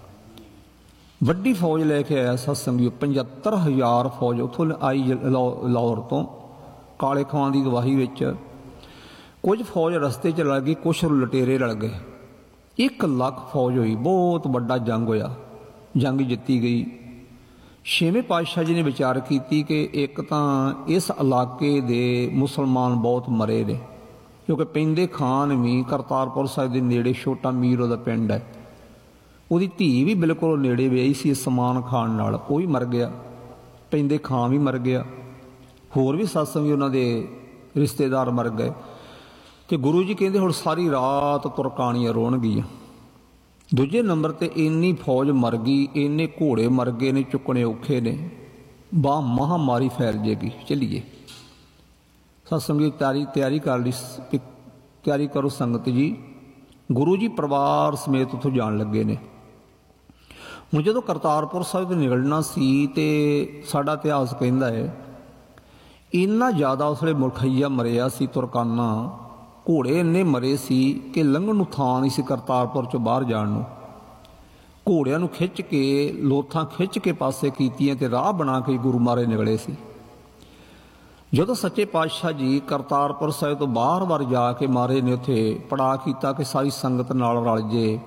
ਵੱਡੀ ਫੌਜ ਲੈ ਕੇ ਆਇਆ। ਸਤਸੰਗੀ 75,000 ਫੌਜ ਉੱਥੋਂ ਆਈ ਲਾਹੌਰ ਤੋਂ, ਕਾਲੇ ਖਾਨ ਦੀ ਗਵਾਹੀ ਵਿੱਚ। ਕੁਝ ਫੌਜ ਰਸਤੇ 'ਚ ਰਲ ਗਈ, ਕੁਛ ਲੁਟੇਰੇ ਰਲ ਗਏ। 1 ਲੱਖ ਫੌਜ ਹੋਈ, ਬਹੁਤ ਵੱਡਾ ਜੰਗ ਹੋਇਆ, ਜੰਗ ਜਿੱਤੀ ਗਈ। 6ਵੇਂ ਪਾਤਸ਼ਾਹ ਜੀ ਨੇ ਵਿਚਾਰ ਕੀਤੀ ਕਿ ਇੱਕ ਤਾਂ ਇਸ ਇਲਾਕੇ ਦੇ ਮੁਸਲਮਾਨ ਬਹੁਤ ਮਰੇ ਨੇ, ਕਿਉਂਕਿ ਪੈਂਦੇ ਖਾਨ ਵੀ ਕਰਤਾਰਪੁਰ ਸਾਹਿਬ ਦੇ ਨੇੜੇ, ਛੋਟਾ ਮੀਰ ਉਹਦਾ ਪਿੰਡ ਹੈ, ਉਹਦੀ ਧੀ ਵੀ ਬਿਲਕੁਲ ਨੇੜੇ ਵਿਆਹੀ ਸੀ ਸਮਾਨ ਖਾਨ ਨਾਲ, ਉਹ ਵੀ ਮਰ ਗਿਆ। ਪੈਂਦੇ ਖਾਨ ਵੀ ਮਰ ਗਿਆ, ਹੋਰ ਵੀ ਸਤਸੰਗੀ ਉਹਨਾਂ ਦੇ ਰਿਸ਼ਤੇਦਾਰ ਮਰ ਗਏ। ਤੇ ਗੁਰੂ ਜੀ ਕਹਿੰਦੇ ਹੁਣ ਸਾਰੀ ਰਾਤ ਤੁਰਕਾਣੀਆਂ ਰੋਣਗੀਆਂ। ਦੂਜੇ ਨੰਬਰ ਤੇ ਇੰਨੀ ਫੌਜ ਮਰ ਗਈ, ਇੰਨੇ ਘੋੜੇ ਮਰ ਗਏ ਨੇ, ਚੁੱਕਣੇ ਔਖੇ ਨੇ, ਮਹਾਮਾਰੀ ਫੈਲ ਜੇਗੀ, ਚੱਲੀਏ। ਸਤਸੰਗੀ ਤਿਆਰੀ ਕਰ ਲਈ, ਤਿਆਰੀ ਕਰੋ ਸੰਗਤ ਜੀ, ਗੁਰੂ ਜੀ ਪਰਿਵਾਰ ਸਮੇਤ ਉੱਥੋਂ ਜਾਣ ਲੱਗੇ ਨੇ। ਹੁਣ ਜਦੋਂ ਕਰਤਾਰਪੁਰ ਸਾਹਿਬ ਤੋਂ ਨਿਕਲਣਾ ਸੀ ਤੇ ਸਾਡਾ ਇਤਿਹਾਸ ਕਹਿੰਦਾ ਹੈ ਇੰਨਾ ਜ਼ਿਆਦਾ ਉਸ ਵੇਲੇ ਮੁਲਖਈਆ ਮਰਿਆ ਸੀ, ਤੁਰਕਾਨਾ ਘੋੜੇ ਇੰਨੇ ਮਰੇ ਸੀ ਕਿ ਲੰਘਣ ਨੂੰ ਥਾਂ ਨਹੀਂ ਸੀ ਕਰਤਾਰਪੁਰ ਚੋਂ ਬਾਹਰ ਜਾਣ ਨੂੰ। ਘੋੜਿਆਂ ਨੂੰ ਖਿੱਚ ਕੇ, ਲੋਥਾਂ ਖਿੱਚ ਕੇ ਪਾਸੇ ਕੀਤੀਆਂ ਤੇ ਰਾਹ ਬਣਾ ਕੇ ਗੁਰੂ ਮਹਾਰਾਜ ਨਿਕਲੇ ਸੀ। ਜਦੋਂ ਸੱਚੇ ਪਾਤਸ਼ਾਹ ਜੀ ਕਰਤਾਰਪੁਰ ਸਾਹਿਬ ਤੋਂ ਬਾਹਰ ਜਾ ਕੇ ਮਹਾਰਾਜ ਨੇ ਉੱਥੇ ਪੜਾਅ ਕੀਤਾ ਕਿ ਸਾਰੀ ਸੰਗਤ ਨਾਲ ਰਲ ਜੇ,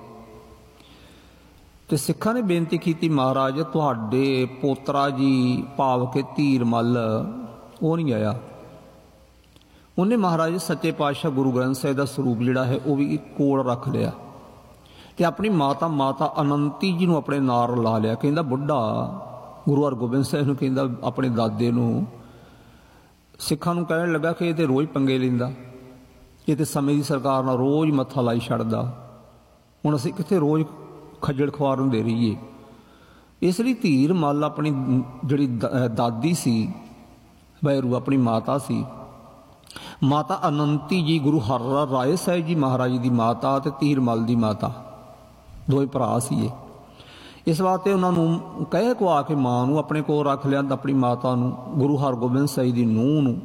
ਤੇ ਸਿੱਖਾਂ ਨੇ ਬੇਨਤੀ ਕੀਤੀ, ਮਹਾਰਾਜ ਤੁਹਾਡੇ ਪੋਤਰਾ ਜੀ ਭਾਵ ਕਿ ਧੀਰ ਮੱਲ ਉਹ ਨਹੀਂ ਆਇਆ। ਉਹਨੇ ਮਹਾਰਾਜ ਸੱਚੇ ਪਾਤਸ਼ਾਹ ਗੁਰੂ ਗ੍ਰੰਥ ਸਾਹਿਬ ਦਾ ਸਰੂਪ ਜਿਹੜਾ ਹੈ ਉਹ ਵੀ ਕੋਲ ਰੱਖ ਲਿਆ ਤੇ ਆਪਣੀ ਮਾਤਾ ਅਨੰਤੀ ਜੀ ਨੂੰ ਆਪਣੇ ਨਾਲ ਲਾ ਲਿਆ। ਕਹਿੰਦਾ ਬੁੱਢਾ ਗੁਰੂ ਹਰਗੋਬਿੰਦ ਸਾਹਿਬ ਨੂੰ ਕਹਿੰਦਾ ਆਪਣੇ ਦਾਦੇ ਨੂੰ, ਸਿੱਖਾਂ ਨੂੰ ਕਹਿਣ ਲੱਗਾ ਕਿ ਇਹ ਤੇ ਰੋਜ਼ ਪੰਗੇ ਲੈਂਦਾ, ਇਹ ਤੇ ਸਮੇਂ ਦੀ ਸਰਕਾਰ ਨਾਲ ਰੋਜ਼ ਮੱਥਾ ਲਾਈ ਛੱਡਦਾ, ਹੁਣ ਅਸੀਂ ਕਿੱਥੇ ਰੋਜ਼ ਖੱਜਲ ਖੁਆਰ ਨੂੰ ਦੇ ਰਹੀਏ। ਇਸ ਲਈ ਧੀਰ ਮੱਲ ਆਪਣੀ ਜਿਹੜੀ ਦਾਦੀ ਸੀ, ਵੈਰੂ ਆਪਣੀ ਮਾਤਾ ਸੀ, ਮਾਤਾ ਅਨੰਤੀ ਜੀ ਗੁਰੂ ਹਰ ਰਾਏ ਸਾਹਿਬ ਜੀ ਮਹਾਰਾਜ ਦੀ ਮਾਤਾ ਤੇ ਧੀਰ ਮੱਲ ਦੀ ਮਾਤਾ, ਦੋਵੇਂ ਭਰਾ ਸੀ ਇਹ। ਇਸ ਵਾਸਤੇ ਉਹਨਾਂ ਨੂੰ ਕਹਿ ਕੁਆ ਕੇ ਮਾਂ ਨੂੰ ਆਪਣੇ ਕੋਲ ਰੱਖ ਲਿਆ, ਆਪਣੀ ਮਾਤਾ ਨੂੰ, ਗੁਰੂ ਹਰਗੋਬਿੰਦ ਸਾਹਿਬ ਦੀ ਨੂੰਹ ਨੂੰ,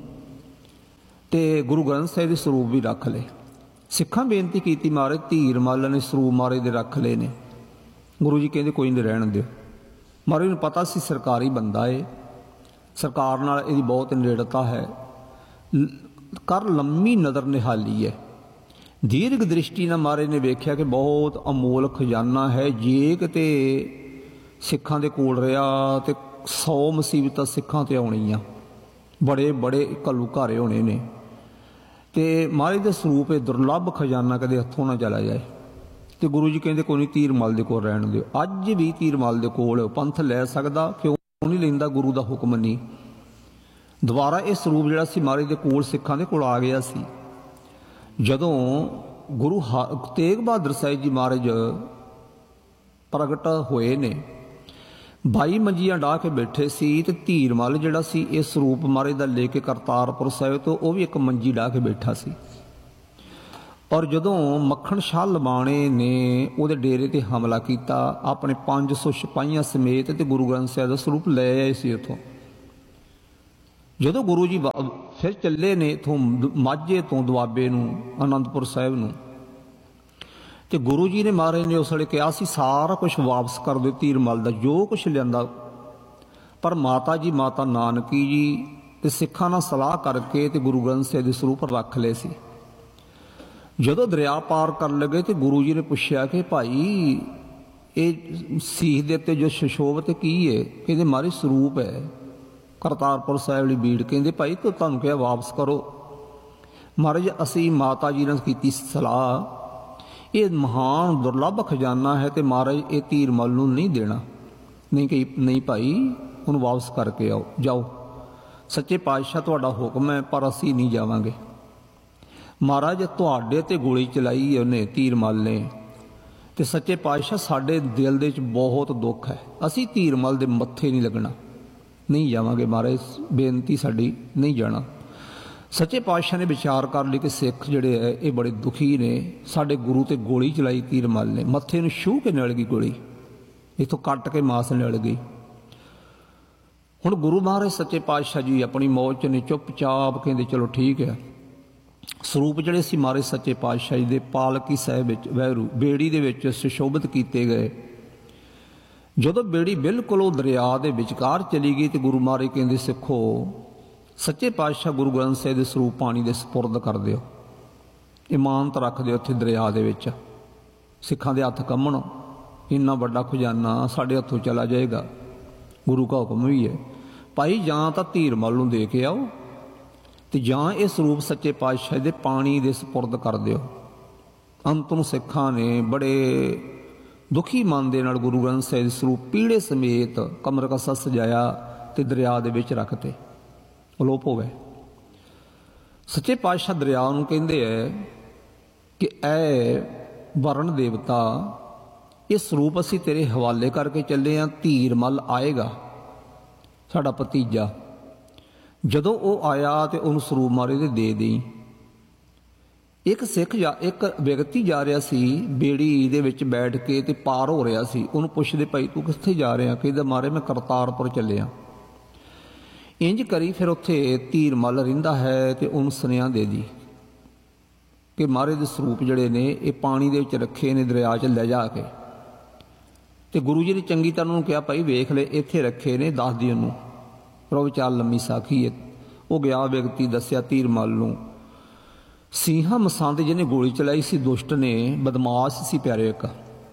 ਤੇ ਗੁਰੂ ਗ੍ਰੰਥ ਸਾਹਿਬ ਦੇ ਸਰੂਪ ਵੀ ਰੱਖ ਲਏ। ਸਿੱਖਾਂ ਬੇਨਤੀ ਕੀਤੀ, ਮਹਾਰਾਜ ਧੀਰ ਮੱਲ ਨੇ ਸਰੂਪ ਮਹਾਰਾਜ ਦੇ ਰੱਖ ਲਏ ਨੇ। ਗੁਰੂ ਜੀ ਕਹਿੰਦੇ ਕੋਈ ਨਹੀਂ, ਰਹਿਣ ਦਿਓ। ਮਹਾਰਾਜ ਨੂੰ ਪਤਾ ਸੀ ਸਰਕਾਰੀ ਬੰਦਾ ਏ, ਸਰਕਾਰ ਨਾਲ ਇਹਦੀ ਬਹੁਤ ਨੇੜਤਾ ਹੈ, ਕਰ ਲੰਮੀ ਨਜ਼ਰ ਨਿਹਾਲੀ ਹੈ। ਦੀਰਘ ਦ੍ਰਿਸ਼ਟੀ ਨਾਲ ਮਹਾਰਾਜ ਨੇ ਵੇਖਿਆ ਕਿ ਬਹੁਤ ਅਮੋਲ ਖਜ਼ਾਨਾ ਹੈ, ਜੇ ਕਿਤੇ ਸਿੱਖਾਂ ਦੇ ਕੋਲ ਰਿਹਾ ਤੇ 100 ਮੁਸੀਬਤਾਂ ਸਿੱਖਾਂ ਤੇ ਆਉਣੀਆਂ, ਬੜੇ ਬੜੇ ਘੱਲੂਘਾਰੇ ਹੋਣੇ ਨੇ। ਤੇ ਮਹਾਰਾਜ ਦੇ ਸਰੂਪ ਇਹ ਦੁਰਲੱਭ ਖਜ਼ਾਨਾ ਕਦੇ ਹੱਥੋਂ ਨਾ ਚਲਾ ਜਾਏ। ਤੇ ਗੁਰੂ ਜੀ ਕਹਿੰਦੇ ਕੋਈ ਨਹੀਂ, ਧੀਰ ਮੱਲ ਦੇ ਕੋਲ ਰਹਿਣ ਦਿਓ। ਅੱਜ ਵੀ ਧੀਰ ਮੱਲ ਦੇ ਕੋਲ ਪੰਥ ਲੈ ਸਕਦਾ, ਕਿਉਂ ਨਹੀਂ ਲੈਂਦਾ? ਗੁਰੂ ਦਾ ਹੁਕਮ ਨਹੀਂ। ਦੁਬਾਰਾ ਇਹ ਸਰੂਪ ਜਿਹੜਾ ਸੀ ਮਹਾਰਾਜ ਦੇ ਕੋਲ, ਸਿੱਖਾਂ ਦੇ ਕੋਲ ਆ ਗਿਆ ਸੀ। ਜਦੋਂ ਗੁਰੂ ਤੇਗ ਬਹਾਦਰ ਸਾਹਿਬ ਜੀ ਮਹਾਰਾਜ ਪ੍ਰਗਟ ਹੋਏ ਨੇ, 22 ਮੰਜੀਆਂ ਡਾਹ ਕੇ ਬੈਠੇ ਸੀ, ਤੇ ਧੀਰ ਮੱਲ ਜਿਹੜਾ ਸੀ ਇਹ ਸਰੂਪ ਮਹਾਰਾਜ ਦਾ ਲੈ ਕੇ ਕਰਤਾਰਪੁਰ ਸਾਹਿਬ ਤੋਂ ਉਹ ਵੀ ਇੱਕ ਮੰਜੀ ਡਾਹ ਕੇ ਬੈਠਾ ਸੀ। ਔਰ ਜਦੋਂ ਮੱਖਣ ਸ਼ਾਹ ਲਮਾਣੇ ਨੇ ਉਹਦੇ ਡੇਰੇ ਤੇ ਹਮਲਾ ਕੀਤਾ, ਆਪਣੇ 500 ਸਿਪਾਹੀਆਂ ਸਮੇਤ ਤੇ ਗੁਰੂ ਗ੍ਰੰਥ ਸਾਹਿਬ ਦਾ ਸਰੂਪ ਲੈ ਆਏ ਸੀ ਉੱਥੋਂ। ਜਦੋਂ ਗੁਰੂ ਜੀ ਫਿਰ ਚੱਲੇ ਨੇ ਇੱਥੋਂ ਮਾਝੇ ਤੋਂ ਦੁਆਬੇ ਨੂੰ, ਅਨੰਦਪੁਰ ਸਾਹਿਬ ਨੂੰ, ਤੇ ਗੁਰੂ ਜੀ ਨੇ ਮਹਾਰਾਜ ਨੇ ਉਸ ਵੇਲੇ ਕਿਹਾ ਸੀ ਸਾਰਾ ਕੁਝ ਵਾਪਸ ਕਰ ਦਿਓ ਧੀਰ ਮੱਲ ਦਾ, ਜੋ ਕੁਝ ਲਿਆਂਦਾ। ਪਰ ਮਾਤਾ ਜੀ, ਮਾਤਾ ਨਾਨਕੀ ਜੀ ਤੇ ਸਿੱਖਾਂ ਨਾਲ ਸਲਾਹ ਕਰਕੇ ਤੇ ਗੁਰੂ ਗ੍ਰੰਥ ਸਾਹਿਬ ਦੇ ਸਰੂਪ ਰੱਖ ਲਏ ਸੀ। ਜਦੋਂ ਦਰਿਆ ਪਾਰ ਕਰਨ ਲੱਗੇ ਤੇ ਗੁਰੂ ਜੀ ਨੇ ਪੁੱਛਿਆ ਕਿ ਭਾਈ ਇਹ ਸੀਸ ਦੇ ਉੱਤੇ ਜੋ ਸ਼ਸ਼ੋਭਤ ਕੀ ਹੈ? ਕਹਿੰਦੇ ਮਹਾਰਾਜ ਸਰੂਪ ਹੈ ਕਰਤਾਰਪੁਰ ਸਾਹਿਬ ਲਈ ਬੀੜ। ਕਹਿੰਦੇ ਭਾਈ ਤੂੰ ਤੁਹਾਨੂੰ ਕਿਹਾ ਵਾਪਸ ਕਰੋ। ਮਹਾਰਾਜ ਅਸੀਂ ਮਾਤਾ ਜੀ ਨਾਲ ਕੀਤੀ ਸਲਾਹ, ਇਹ ਮਹਾਨ ਦੁਰਲੱਭ ਖਜ਼ਾਨਾ ਹੈ ਤੇ ਮਹਾਰਾਜ ਇਹ ਧੀਰ ਮੱਲ ਨੂੰ ਨਹੀਂ ਦੇਣਾ। ਨਹੀਂ ਭਾਈ ਉਹਨੂੰ ਵਾਪਸ ਕਰਕੇ ਆਓ, ਜਾਓ, ਸੱਚੇ ਪਾਤਸ਼ਾਹ ਤੁਹਾਡਾ ਹੁਕਮ ਹੈ, ਪਰ ਅਸੀਂ ਨਹੀਂ ਜਾਵਾਂਗੇ। ਮਹਾਰਾਜ ਤੁਹਾਡੇ ਤੇ ਗੋਲੀ ਚਲਾਈ ਉਹਨੇ, ਧੀਰ ਮੱਲ ਨੇ, ਤੇ ਸੱਚੇ ਪਾਤਸ਼ਾਹ ਸਾਡੇ ਦਿਲ ਦੇ ਵਿੱਚ ਬਹੁਤ ਦੁੱਖ ਹੈ, ਅਸੀਂ ਧੀਰ ਮੱਲ ਦੇ ਮੱਥੇ ਨਹੀਂ ਲੱਗਣਾ, ਨਹੀਂ ਜਾਵਾਂਗੇ ਮਹਾਰਾਜ, ਬੇਨਤੀ ਸਾਡੀ, ਨਹੀਂ ਜਾਣਾ। ਸੱਚੇ ਪਾਤਸ਼ਾਹ ਨੇ ਵਿਚਾਰ ਕਰ ਲਈ ਕਿ ਸਿੱਖ ਜਿਹੜੇ ਹੈ ਇਹ ਬੜੇ ਦੁਖੀ ਨੇ, ਸਾਡੇ ਗੁਰੂ ਤੇ ਗੋਲੀ ਚਲਾਈ ਧੀਰ ਮੱਲ ਨੇ, ਮੱਥੇ ਨੂੰ ਛੂਹ ਕੇ ਨਿਕਲ ਗਈ ਗੋਲੀ, ਇੱਥੋਂ ਕੱਟ ਕੇ ਮਾਸ ਨਿਕਲ ਗਈ। ਹੁਣ ਗੁਰੂ ਮਹਾਰਾਜ ਸੱਚੇ ਪਾਤਸ਼ਾਹ ਜੀ ਆਪਣੀ ਮੌਜ 'ਚ ਨੇ, ਚੁੱਪਚਾਪ ਕਹਿੰਦੇ ਚਲੋ ਠੀਕ ਹੈ। ਸਰੂਪ ਜਿਹੜੇ ਸੀ ਮਹਾਰਾਜ ਸੱਚੇ ਪਾਤਸ਼ਾਹ ਜੀ ਦੇ ਪਾਲਕੀ ਸਾਹਿਬ ਵਿੱਚ, ਵਹਿਰੂ ਬੇੜੀ ਦੇ ਵਿੱਚ ਸੁਸ਼ੋਭਿਤ ਕੀਤੇ ਗਏ। ਜਦੋਂ ਬੇੜੀ ਬਿਲਕੁਲ ਉਹ ਦਰਿਆ ਦੇ ਵਿਚਕਾਰ ਚਲੀ ਗਈ ਤੇ ਗੁਰੂ ਮਹਾਰਾਜ ਕਹਿੰਦੇ ਸਿੱਖੋ, ਸੱਚੇ ਪਾਤਸ਼ਾਹ ਗੁਰੂ ਗ੍ਰੰਥ ਸਾਹਿਬ ਦੇ ਸਰੂਪ ਪਾਣੀ ਦੇ ਸਪੁਰਦ ਕਰ ਦਿਓ, ਇਮਾਨਤ ਰੱਖ ਦਿਓ ਉੱਥੇ ਦਰਿਆ ਦੇ ਵਿੱਚ, ਸਿੱਖਾਂ ਦੇ ਹੱਥ ਕੰਮਣ, ਇੰਨਾ ਵੱਡਾ ਖਜ਼ਾਨਾ ਸਾਡੇ ਹੱਥੋਂ ਚਲਾ ਜਾਏਗਾ। ਗੁਰੂ ਦਾ ਹੁਕਮ ਵੀ ਹੈ ਭਾਈ, ਜਾਂ ਤਾਂ ਧੀਰ ਮੱਲ ਨੂੰ ਦੇ ਕੇ ਆਓ ਤੇ ਜਾਂ ਇਹ ਸਰੂਪ ਸੱਚੇ ਪਾਤਸ਼ਾਹ ਦੇ ਪਾਣੀ ਦੇ ਸਪੁਰਦ ਕਰ ਦਿਓ। ਅੰਤ ਨੂੰ ਸਿੱਖਾਂ ਨੇ ਬੜੇ ਦੁਖੀ ਮਨ ਦੇ ਨਾਲ ਗੁਰੂ ਗ੍ਰੰਥ ਸਾਹਿਬ ਦੇ ਸਰੂਪ ਪੀੜੇ ਸਮੇਤ ਕਮਰ ਕਸਾ ਸਜਾਇਆ ਤੇ ਦਰਿਆ ਦੇ ਵਿੱਚ ਰੱਖਤੇ, ਅਲੋਪ ਹੋ ਗਏ। ਸੱਚੇ ਪਾਤਸ਼ਾਹ ਦਰਿਆ ਨੂੰ ਕਹਿੰਦੇ ਹੈ ਕਿ ਐ ਵਰਣ ਦੇਵਤਾ, ਇਹ ਸਰੂਪ ਅਸੀਂ ਤੇਰੇ ਹਵਾਲੇ ਕਰਕੇ ਚੱਲੇ ਹਾਂ, ਧੀਰ ਮੱਲ ਆਏਗਾ ਸਾਡਾ ਭਤੀਜਾ, ਜਦੋਂ ਉਹ ਆਇਆ ਤੇ ਉਹਨੂੰ ਸਰੂਪ ਮਹਾਰਾਜ ਦੇ ਦੇਈ। ਇੱਕ ਇੱਕ ਵਿਅਕਤੀ ਜਾ ਰਿਹਾ ਸੀ ਬੇੜੀ ਦੇ ਵਿੱਚ ਬੈਠ ਕੇ ਤੇ ਪਾਰ ਹੋ ਰਿਹਾ ਸੀ। ਉਹਨੂੰ ਪੁੱਛਦੇ, ਭਾਈ ਤੂੰ ਕਿੱਥੇ ਜਾ ਰਿਹਾ? ਕਹਿੰਦਾ, ਮਾਰੇ ਮੈਂ ਕਰਤਾਰਪੁਰ ਚੱਲਿਆ। ਇੰਜ ਕਰੀ ਫਿਰ ਉੱਥੇ ਧੀਰ ਮੱਲ ਰਹਿੰਦਾ ਹੈ ਤੇ ਉਹਨੂੰ ਸੁਨੇਹਾ ਦੇ ਦੀ ਕਿ ਮਹਾਰਾਜ ਦੇ ਸਰੂਪ ਜਿਹੜੇ ਨੇ ਇਹ ਪਾਣੀ ਦੇ ਵਿੱਚ ਰੱਖੇ ਨੇ, ਦਰਿਆ 'ਚ ਲੈ ਜਾ ਕੇ। ਤੇ ਗੁਰੂ ਜੀ ਨੇ ਚੰਗੀ ਤਰ੍ਹਾਂ ਉਹਨੂੰ ਕਿਹਾ, ਭਾਈ ਵੇਖ ਲੈ ਇੱਥੇ ਰੱਖੇ ਨੇ, ਦੱਸ ਦੀ ਉਹਨੂੰ। ਪਰ ਉਹ ਵਿਚਾਰ ਲੰਮੀ ਸਾਖੀ ਹੈ। ਉਹ ਗਿਆ, ਵਿਅਕਤੀ ਦੱਸਿਆ ਧੀਰ ਮੱਲ ਨੂੰ। ਸਿੰਘਾਂ ਮਸੰਦ ਜਿਹਨੇ ਗੋਲੀ ਚਲਾਈ ਸੀ, ਦੁਸ਼ਟ ਨੇ, ਬਦਮਾਸ਼ ਸੀ ਪਿਆਰੇ ਇੱਕ।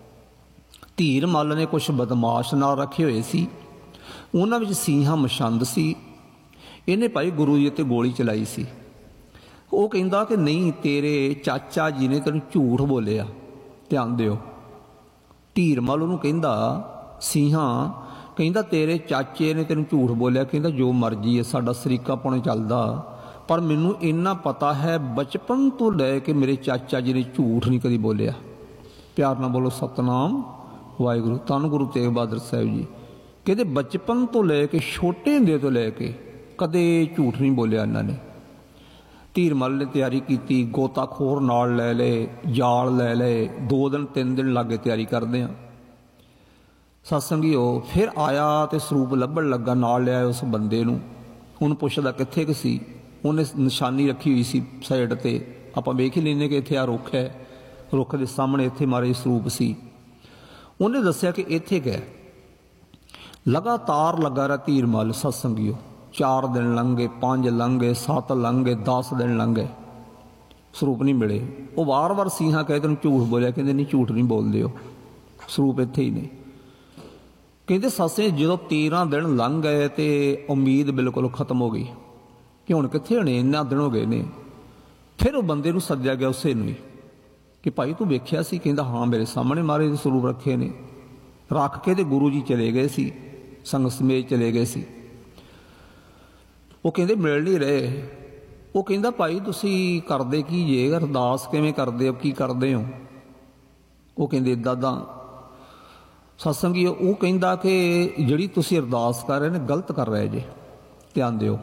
ਧੀਰ ਮੱਲ ਨੇ ਕੁਛ ਬਦਮਾਸ਼ ਨਾਲ ਰੱਖੇ ਹੋਏ ਸੀ, ਉਹਨਾਂ ਵਿੱਚ ਸਿੰਘਾਂ ਮਸੰਦ ਸੀ। ਇਹਨੇ ਭਾਈ ਗੁਰੂ ਜੀ ਤੇ ਗੋਲੀ ਚਲਾਈ ਸੀ। ਉਹ ਕਹਿੰਦਾ ਕਿ ਨਹੀਂ, ਤੇਰੇ ਚਾਚਾ ਜੀ ਨੇ ਤੈਨੂੰ ਝੂਠ ਬੋਲਿਆ, ਧਿਆਨ ਦਿਓ। ਧੀਰ ਮੱਲ ਉਹਨੂੰ ਕਹਿੰਦਾ, ਸਿੰਘਾਂ ਕਹਿੰਦਾ ਤੇਰੇ ਚਾਚੇ ਨੇ ਤੈਨੂੰ ਝੂਠ ਬੋਲਿਆ। ਕਹਿੰਦਾ ਜੋ ਮਰਜ਼ੀ ਹੈ, ਸਾਡਾ ਸਰੀਕਾਪਣ ਚੱਲਦਾ, ਪਰ ਮੈਨੂੰ ਇੰਨਾ ਪਤਾ ਹੈ ਬਚਪਨ ਤੋਂ ਲੈ ਕੇ ਮੇਰੇ ਚਾਚਾ ਜੀ ਨੇ ਝੂਠ ਨਹੀਂ ਕਦੀ ਬੋਲਿਆ। ਪਿਆਰ ਨਾਲ ਬੋਲੋ ਸਤਨਾਮ ਵਾਹਿਗੁਰੂ। ਧੰਨ ਗੁਰੂ ਤੇਗ ਬਹਾਦਰ ਸਾਹਿਬ ਜੀ ਕਹਿੰਦੇ ਬਚਪਨ ਤੋਂ ਲੈ ਕੇ, ਛੋਟੇ ਹੁੰਦੇ ਤੋਂ ਲੈ ਕੇ ਕਦੇ ਝੂਠ ਨਹੀਂ ਬੋਲਿਆ ਇਹਨਾਂ ਨੇ। ਧੀਰ ਮੱਲ ਨੇ ਤਿਆਰੀ ਕੀਤੀ, ਗੋਤਾਖੋਰ ਨਾਲ ਲੈ ਲਏ, ਜਾਲ ਲੈ ਲਏ, 2 ਦਿਨ 3 ਦਿਨ ਲੱਗੇ ਤਿਆਰੀ ਕਰਦੇ ਆ। ਸਤਸੰਗੀਓ ਫਿਰ ਆਇਆ ਤੇ ਸਰੂਪ ਲੱਭਣ ਲੱਗਾ, ਨਾਲ ਲਿਆਇਆ ਉਸ ਬੰਦੇ ਨੂੰ। ਉਹਨੂੰ ਪੁੱਛਦਾ ਕਿੱਥੇ ਕੁ ਸੀ? ਉਹਨੇ ਨਿਸ਼ਾਨੀ ਰੱਖੀ ਹੋਈ ਸੀ ਸਾਈਡ ਤੇ, ਆਪਾਂ ਵੇਖ ਹੀ ਲੈਂਦੇ ਕਿ ਇੱਥੇ ਆ ਰੁੱਖ ਹੈ, ਰੁੱਖ ਦੇ ਸਾਹਮਣੇ ਇੱਥੇ ਮਹਾਰਾਜ ਸਰੂਪ ਸੀ। ਉਹਨੇ ਦੱਸਿਆ ਕਿ ਇੱਥੇ ਗਏ। ਲਗਾਤਾਰ ਲੱਗਾ ਰਿਹਾ ਧੀਰ ਮੱਲ। ਸਤਸੰਗੀਓ 4 ਦਿਨ ਲੰਘੇ, 5 ਲੰਘੇ, 7 ਲੰਘੇ, 10 ਦਿਨ ਲੰਘੇ, ਸਰੂਪ ਨਹੀਂ ਮਿਲੇ। ਉਹ ਵਾਰ-ਵਾਰ ਸਿੰਘਾਂ ਕਹੇ ਤੈਨੂੰ ਝੂਠ ਬੋਲਿਆ। ਕਹਿੰਦੇ ਨਹੀਂ, ਝੂਠ ਨਹੀਂ ਬੋਲਦੇ, ਹੋ ਸਰੂਪ ਇੱਥੇ ਹੀ ਨੇ। ਕਹਿੰਦੇ ਸੱਸੇ ਜਦੋਂ 13 ਦਿਨ ਲੰਘ ਗਏ ਤੇ ਉਮੀਦ ਬਿਲਕੁਲ ਖਤਮ ਹੋ ਗਈ ਕਿ ਹੁਣ ਕਿੱਥੇ ਹੋਣੇ, ਇੰਨਾ ਦਿਨ ਹੋ ਗਏ ਨੇ। ਫਿਰ ਉਹ ਬੰਦੇ ਨੂੰ ਸੱਦਿਆ ਗਿਆ ਉਸੇ ਨੂੰ ਹੀ ਕਿ ਭਾਈ ਤੂੰ ਵੇਖਿਆ ਸੀ? ਕਹਿੰਦਾ ਹਾਂ, ਮੇਰੇ ਸਾਹਮਣੇ ਮਹਾਰਾਜ ਦੇ ਸਰੂਪ ਰੱਖੇ ਨੇ। ਰੱਖ ਕੇ ਤੇ ਗੁਰੂ ਜੀ ਚਲੇ ਗਏ ਸੀ, ਸੰਗਤ ਸਮੇਤ ਚਲੇ ਗਏ ਸੀ। ਉਹ ਕਹਿੰਦੇ ਮਿਲ ਨਹੀਂ ਰਹੇ। ਉਹ ਕਹਿੰਦਾ ਭਾਈ ਤੁਸੀਂ ਕਰਦੇ ਕੀ ਜੇ? ਅਰਦਾਸ ਕਿਵੇਂ ਕਰਦੇ ਹੋ, ਕੀ ਕਰਦੇ ਹੋ? ਉਹ ਕਹਿੰਦੇ ਇੱਦਾਂ ਦਾ। ਸਤਸੰਗੀ ਉਹ ਕਹਿੰਦਾ ਕਿ ਜਿਹੜੀ ਤੁਸੀਂ ਅਰਦਾਸ ਕਰ ਰਹੇ ਨੇ ਗਲਤ ਕਰ ਰਹੇ ਜੇ, ਧਿਆਨ ਦਿਓ।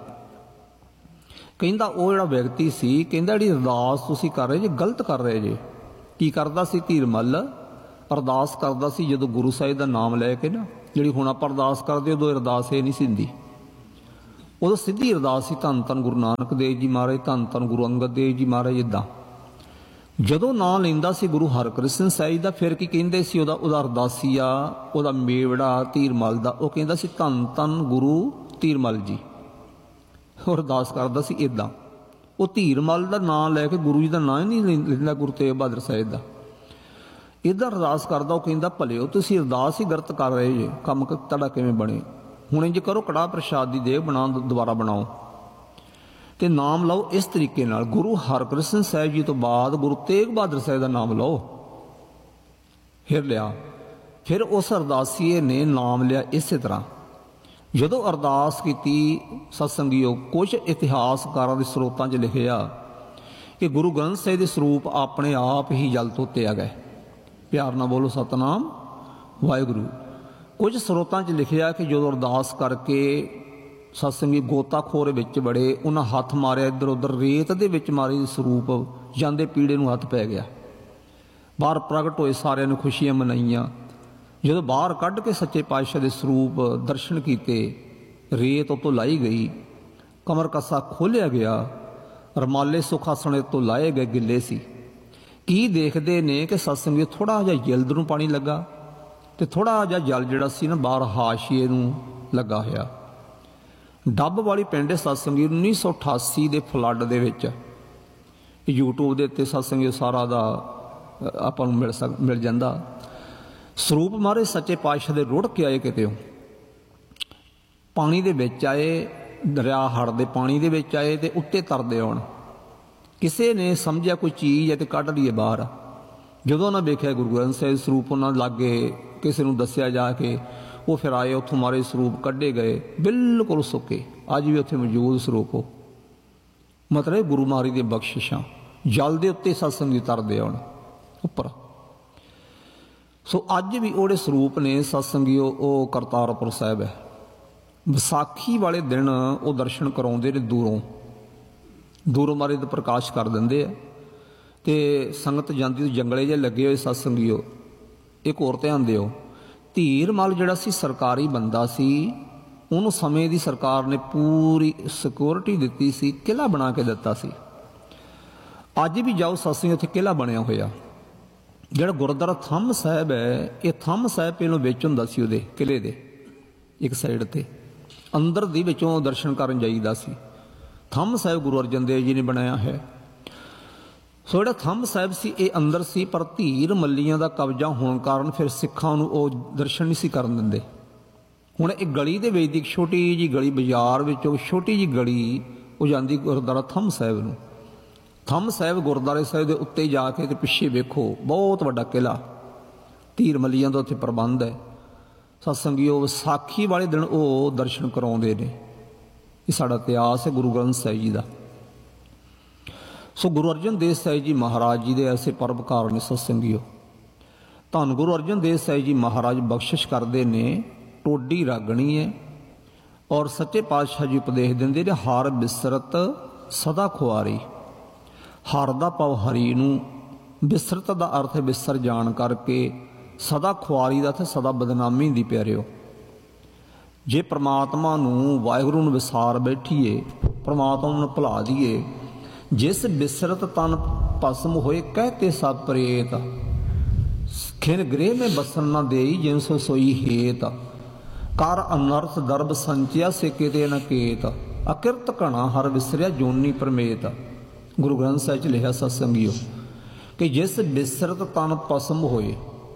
ਕਹਿੰਦਾ ਉਹ ਜਿਹੜਾ ਵਿਅਕਤੀ ਸੀ, ਕਹਿੰਦਾ ਜਿਹੜੀ ਅਰਦਾਸ ਤੁਸੀਂ ਕਰ ਰਹੇ ਜੇ ਗਲਤ ਕਰ ਰਹੇ ਜੇ। ਕੀ ਕਰਦਾ ਸੀ ਧੀਰ ਮੱਲ? ਅਰਦਾਸ ਕਰਦਾ ਸੀ ਜਦੋਂ ਗੁਰੂ ਸਾਹਿਬ ਦਾ ਨਾਮ ਲੈ ਕੇ ਨਾ, ਜਿਹੜੀ ਹੁਣ ਆਪਾਂ ਅਰਦਾਸ ਕਰਦੇ ਉਦੋਂ ਅਰਦਾਸ ਇਹ ਨਹੀਂ ਸੀ ਹੁੰਦੀ, ਉਦੋਂ ਸਿੱਧੀ ਅਰਦਾਸ ਸੀ ਧੰਨ ਧੰਨ ਗੁਰੂ ਨਾਨਕ ਦੇਵ ਜੀ ਮਹਾਰਾਜ, ਧੰਨ ਧੰਨ ਗੁਰੂ ਅੰਗਦ ਦੇਵ ਜੀ ਮਹਾਰਾਜ। ਇੱਦਾਂ ਜਦੋਂ ਨਾਂ ਲੈਂਦਾ ਸੀ ਗੁਰੂ ਹਰਕ੍ਰਿਸ਼ਨ ਸਾਹਿਬ ਦਾ, ਫਿਰ ਕੀ ਕਹਿੰਦੇ ਸੀ? ਉਹਦਾ ਅਰਦਾਸੀਆ, ਉਹਦਾ ਮੇਵੜਾ ਧੀਰ ਮੱਲ ਦਾ, ਉਹ ਕਹਿੰਦਾ ਸੀ ਧੰਨ ਧੰਨ ਗੁਰੂ ਧੀਰ ਮੱਲ ਜੀ। ਉਹ ਅਰਦਾਸ ਕਰਦਾ ਸੀ ਇੱਦਾਂ। ਉਹ ਧੀਰ ਮੱਲ ਦਾ ਨਾਂ ਲੈ ਕੇ ਗੁਰੂ ਜੀ ਦਾ ਨਾਂ ਹੀ ਨਹੀਂ ਲੈਂਦਾ, ਗੁਰੂ ਤੇਗ ਬਹਾਦਰ ਸਾਹਿਬ ਦਾ। ਇੱਦਾਂ ਅਰਦਾਸ ਕਰਦਾ। ਉਹ ਕਹਿੰਦਾ ਭਲਿਓ ਤੁਸੀਂ ਅਰਦਾਸ ਹੀ ਗਲਤ ਕਰ ਰਹੇ ਜੇ, ਕੰਮ ਤੁਹਾਡਾ ਕਿਵੇਂ ਬਣੇ? ਹੁਣ ਇੰਜ ਕਰੋ, ਕੜਾਹ ਪ੍ਰਸ਼ਾਦ ਦੀ ਦੇਗ ਬਣਾ, ਦੁਬਾਰਾ ਬਣਾਓ ਤੇ ਨਾਮ ਲਓ ਇਸ ਤਰੀਕੇ ਨਾਲ। ਗੁਰੂ ਹਰਕ੍ਰਿਸ਼ਨ ਸਾਹਿਬ ਜੀ ਤੋਂ ਬਾਅਦ ਗੁਰੂ ਤੇਗ ਬਹਾਦਰ ਸਾਹਿਬ ਦਾ ਨਾਮ ਲਓ। ਫਿਰ ਲਿਆ। ਫਿਰ ਉਸ ਅਰਦਾਸੀਏ ਨੇ ਨਾਮ ਲਿਆ ਇਸੇ ਤਰ੍ਹਾਂ। ਜਦੋਂ ਅਰਦਾਸ ਕੀਤੀ ਸਤਸੰਗੀਓ, ਕੁਝ ਇਤਿਹਾਸਕਾਰਾਂ ਦੇ ਸਰੋਤਾਂ 'ਚ ਲਿਖਿਆ ਕਿ ਗੁਰੂ ਗ੍ਰੰਥ ਸਾਹਿਬ ਦੇ ਸਰੂਪ ਆਪਣੇ ਆਪ ਹੀ ਜਲ ਤੋਂ ਤੇ ਆ ਗਏ। ਪਿਆਰ ਨਾਲ ਬੋਲੋ ਸਤਨਾਮ ਵਾਹਿਗੁਰੂ। ਕੁਝ ਸਰੋਤਾਂ 'ਚ ਲਿਖਿਆ ਕਿ ਜਦੋਂ ਅਰਦਾਸ ਕਰਕੇ ਸਤਸੰਗੀ ਗੋਤਾਖੋਰ ਵਿੱਚ ਬੜੇ, ਉਹਨਾਂ ਹੱਥ ਮਾਰਿਆ ਇੱਧਰ ਉੱਧਰ, ਰੇਤ ਦੇ ਵਿੱਚ ਮਾਰੇ ਸਰੂਪ ਜਾਂਦੇ ਪੀੜੇ ਨੂੰ ਹੱਥ ਪੈ ਗਿਆ। ਬਾਹਰ ਪ੍ਰਗਟ ਹੋਏ, ਸਾਰਿਆਂ ਨੇ ਖੁਸ਼ੀਆਂ ਮਨਾਈਆਂ। ਜਦੋਂ ਬਾਹਰ ਕੱਢ ਕੇ ਸੱਚੇ ਪਾਤਸ਼ਾਹ ਦੇ ਸਰੂਪ ਦਰਸ਼ਨ ਕੀਤੇ, ਰੇਤ ਉੱਤੋਂ ਲਾਈ ਗਈ, ਕਮਰ ਕੱਸਾ ਖੋਲ੍ਹਿਆ ਗਿਆ, ਰਮਾਲੇ ਸੁਖਾਸਣੇ ਤੋਂ ਲਾਏ ਗਏ, ਗਿੱਲੇ ਸੀ। ਕੀ ਦੇਖਦੇ ਨੇ ਕਿ ਸਤਸੰਗੀ ਥੋੜ੍ਹਾ ਜਿਹਾ ਜਿਲਦ ਨੂੰ ਪਾਣੀ ਲੱਗਾ ਤੇ ਥੋੜ੍ਹਾ ਜਿਹਾ ਜਲ ਜਿਹੜਾ ਸੀ ਨਾ ਬਾਹਰ ਹਾਸ਼ੀਏ ਨੂੰ ਲੱਗਾ ਹੋਇਆ। ਡੱਬ ਵਾਲੀ ਪਿੰਡ ਸਤਸੰਗੀ 1988 ਦੇ ਫਲੱਡ ਦੇ ਵਿੱਚ YouTube ਦੇ ਉੱਤੇ ਸਤਸੰਗੀ ਸਾਰਾ ਦਾ ਆਪਾਂ ਨੂੰ ਮਿਲ ਜਾਂਦਾ। ਸਰੂਪ ਮਹਾਰਾਜ ਸੱਚੇ ਪਾਤਸ਼ਾਹ ਦੇ ਰੁੜ ਕੇ ਆਏ, ਕਿਤੇ ਪਾਣੀ ਦੇ ਵਿੱਚ ਆਏ, ਦਰਿਆ ਹੜ੍ਹ ਦੇ ਪਾਣੀ ਦੇ ਵਿੱਚ ਆਏ ਤੇ ਉੱਤੇ ਤਰਦੇ ਆਉਣ। ਕਿਸੇ ਨੇ ਸਮਝਿਆ ਕੋਈ ਚੀਜ਼ ਹੈ ਤੇ ਕੱਢ ਲਈਏ ਬਾਹਰ। ਜਦੋਂ ਉਹਨਾਂ ਵੇਖਿਆ ਗੁਰੂ ਗ੍ਰੰਥ ਸਾਹਿਬ ਸਰੂਪ ਉਹਨਾਂ ਲਾਗੇ, ਕਿਸੇ ਨੂੰ ਦੱਸਿਆ ਜਾ ਕੇ, ਉਹ ਫਿਰ ਆਏ, ਉੱਥੋਂ ਮਾਰੇ ਸਰੂਪ ਕੱਢੇ ਗਏ, ਬਿਲਕੁਲ ਸੁੱਕੇ, ਅੱਜ ਵੀ ਉੱਥੇ ਮੌਜੂਦ ਸਰੂਪ। ਉਹ ਮਤਲਬ ਗੁਰੂ ਮਹਾਰਾਜ ਦੀਆਂ ਬਖਸ਼ਿਸ਼ਾਂ ਜਲ ਦੇ ਉੱਤੇ ਸਤਸੰਗੀ ਤਰਦੇ ਆਉਣ ਉੱਪਰ। ਸੋ ਅੱਜ ਵੀ ਉਹਦੇ ਸਰੂਪ ਨੇ ਸਤਸੰਗੀ, ਉਹ ਕਰਤਾਰਪੁਰ ਸਾਹਿਬ ਹੈ। ਵਿਸਾਖੀ ਵਾਲੇ ਦਿਨ ਉਹ ਦਰਸ਼ਨ ਕਰਾਉਂਦੇ ਨੇ, ਦੂਰੋਂ ਮਹਾਰਾਜ ਦਾ ਪ੍ਰਕਾਸ਼ ਕਰ ਦਿੰਦੇ ਆ। ਤੇ ਸੰਗਤ ਜਾਂਦੀ ਤੋਂ ਜੰਗਲੇ ਜਿਹੇ ਲੱਗੇ ਹੋਏ ਸਤਸੰਗੀਓ, ਇੱਕ ਹੋਰ ਧਿਆਨ ਦਿਓ। ਧੀਰ ਮੱਲ ਜਿਹੜਾ ਸੀ ਸਰਕਾਰੀ ਬੰਦਾ ਸੀ, ਉਹਨੂੰ ਸਮੇਂ ਦੀ ਸਰਕਾਰ ਨੇ ਪੂਰੀ ਸਿਕਿਉਰਿਟੀ ਦਿੱਤੀ ਸੀ, ਕਿਲ੍ਹਾ ਬਣਾ ਕੇ ਦਿੱਤਾ ਸੀ। ਅੱਜ ਵੀ ਜਾਓ ਸਤਸੰਗ, ਉੱਥੇ ਕਿਲ੍ਹਾ ਬਣਿਆ ਹੋਇਆ। ਜਿਹੜਾ ਗੁਰਦੁਆਰਾ ਥੰਮ ਸਾਹਿਬ ਹੈ, ਇਹ ਥੰਮ ਸਾਹਿਬ ਪਹਿਲੋਂ ਵਿੱਚ ਹੁੰਦਾ ਸੀ, ਉਹਦੇ ਕਿਲ੍ਹੇ ਦੇ ਇੱਕ ਸਾਈਡ 'ਤੇ ਅੰਦਰ ਦੀ ਵਿੱਚੋਂ ਦਰਸ਼ਨ ਕਰਨ ਜਾਈਦਾ ਸੀ। ਥੰਮ ਸਾਹਿਬ ਗੁਰੂ ਅਰਜਨ ਦੇਵ ਜੀ ਨੇ ਬਣਾਇਆ ਹੈ। ਸੋ ਜਿਹੜਾ ਥੰਮ ਸਾਹਿਬ ਸੀ ਇਹ ਅੰਦਰ ਸੀ, ਪਰ ਧੀਰ ਮੱਲੀਆਂ ਦਾ ਕਬਜ਼ਾ ਹੋਣ ਕਾਰਨ ਫਿਰ ਸਿੱਖਾਂ ਨੂੰ ਉਹ ਦਰਸ਼ਨ ਨਹੀਂ ਸੀ ਕਰਨ ਦਿੰਦੇ। ਹੁਣ ਇਹ ਗਲੀ ਦੇ ਵਿੱਚ ਦੀ ਇੱਕ ਛੋਟੀ ਜਿਹੀ ਗਲੀ, ਬਾਜ਼ਾਰ ਵਿੱਚੋਂ ਛੋਟੀ ਜਿਹੀ ਗਲੀ, ਉਹ ਜਾਂਦੀ ਗੁਰਦੁਆਰਾ ਥੰਮ ਸਾਹਿਬ ਨੂੰ। ਥੰਮ ਸਾਹਿਬ ਗੁਰਦੁਆਰੇ ਸਾਹਿਬ ਦੇ ਉੱਤੇ ਜਾ ਕੇ ਤੇ ਪਿੱਛੇ ਵੇਖੋ, ਬਹੁਤ ਵੱਡਾ ਕਿਲ੍ਹਾ, ਧੀਰ ਮੱਲੀਆਂ ਦਾ ਉੱਥੇ ਪ੍ਰਬੰਧ ਹੈ। ਸਤਸੰਗੀਓ, ਵਿਸਾਖੀ ਵਾਲੇ ਦਿਨ ਉਹ ਦਰਸ਼ਨ ਕਰਾਉਂਦੇ ਨੇ। ਇਹ ਸਾਡਾ ਇਤਿਹਾਸ ਹੈ ਗੁਰੂ ਗ੍ਰੰਥ ਸਾਹਿਬ ਜੀ ਦਾ। ਸੋ ਗੁਰੂ ਅਰਜਨ ਦੇਵ ਸਾਹਿਬ ਜੀ ਮਹਾਰਾਜ ਜੀ ਦੇ ਐਸੇ ਪਰਉਪਕਾਰ ਨੇ ਸਤਸੰਗੀਓ। ਧੰਨ ਗੁਰੂ ਅਰਜਨ ਦੇਵ ਸਾਹਿਬ ਜੀ ਮਹਾਰਾਜ ਬਖਸ਼ਿਸ਼ ਕਰਦੇ ਨੇ, ਟੋਡੀ ਰਾਗਣੀ ਹੈ ਔਰ ਸੱਚੇ ਪਾਤਸ਼ਾਹ ਜੀ ਉਪਦੇਸ਼ ਦਿੰਦੇ ਨੇ, ਹਰ ਬਿਸਰਤ ਸਦਾ ਖੁਆਰੀ। ਹਰ ਦਾ ਭਾਵ ਹਰੀ ਨੂੰ, ਬਿਸਰਤ ਦਾ ਅਰਥ ਹੈ ਬਿਸਰ ਜਾਣ ਕਰਕੇ, ਸਦਾ ਖੁਆਰੀ ਦਾ ਤੇ ਸਦਾ ਬਦਨਾਮੀ ਦੀ ਪਿਆਰਿਓ। ਜੇ ਪ੍ਰਮਾਤਮਾ ਨੂੰ, ਵਾਹਿਗੁਰੂ ਨੂੰ ਵਿਸਾਰ ਬੈਠੀਏ, ਪ੍ਰਮਾਤਮਾ ਨੂੰ ਭੁਲਾ ਦੀਏ, ਜਿਸ ਬਿਸਰਤ ਤਨ ਭਸਮ ਹੋਏ ਕਹਿਤੇ ਸਭ ਪ੍ਰੇਤ, ਖਿਨ ਗ੍ਰਹਿ ਮੈਂ ਬਸਨ ਨਾ ਦੇਈ ਜਿਨ ਸੋ ਸੋਈ ਹੇਤ, ਕਰ ਅਨਰਥ ਦਰਬ ਸੰਚਿਆ ਸੇ ਕਿਤੇ ਨ ਕੇਤ, ਅਕਿਰਤ ਘਣਾ ਹਰ ਵਿਸਰਿਆ ਜੋਨੀ ਪਰਮੇਤ। ਗੁਰੂ ਗ੍ਰੰਥ ਸਾਹਿਬ 'ਚ ਲਿਖਿਆ ਸਤਸੰਗੀਓ ਕਿ ਜਿਸ ਬਿਸਰਤ ਤਨ ਭਸਮ ਹੋਏ,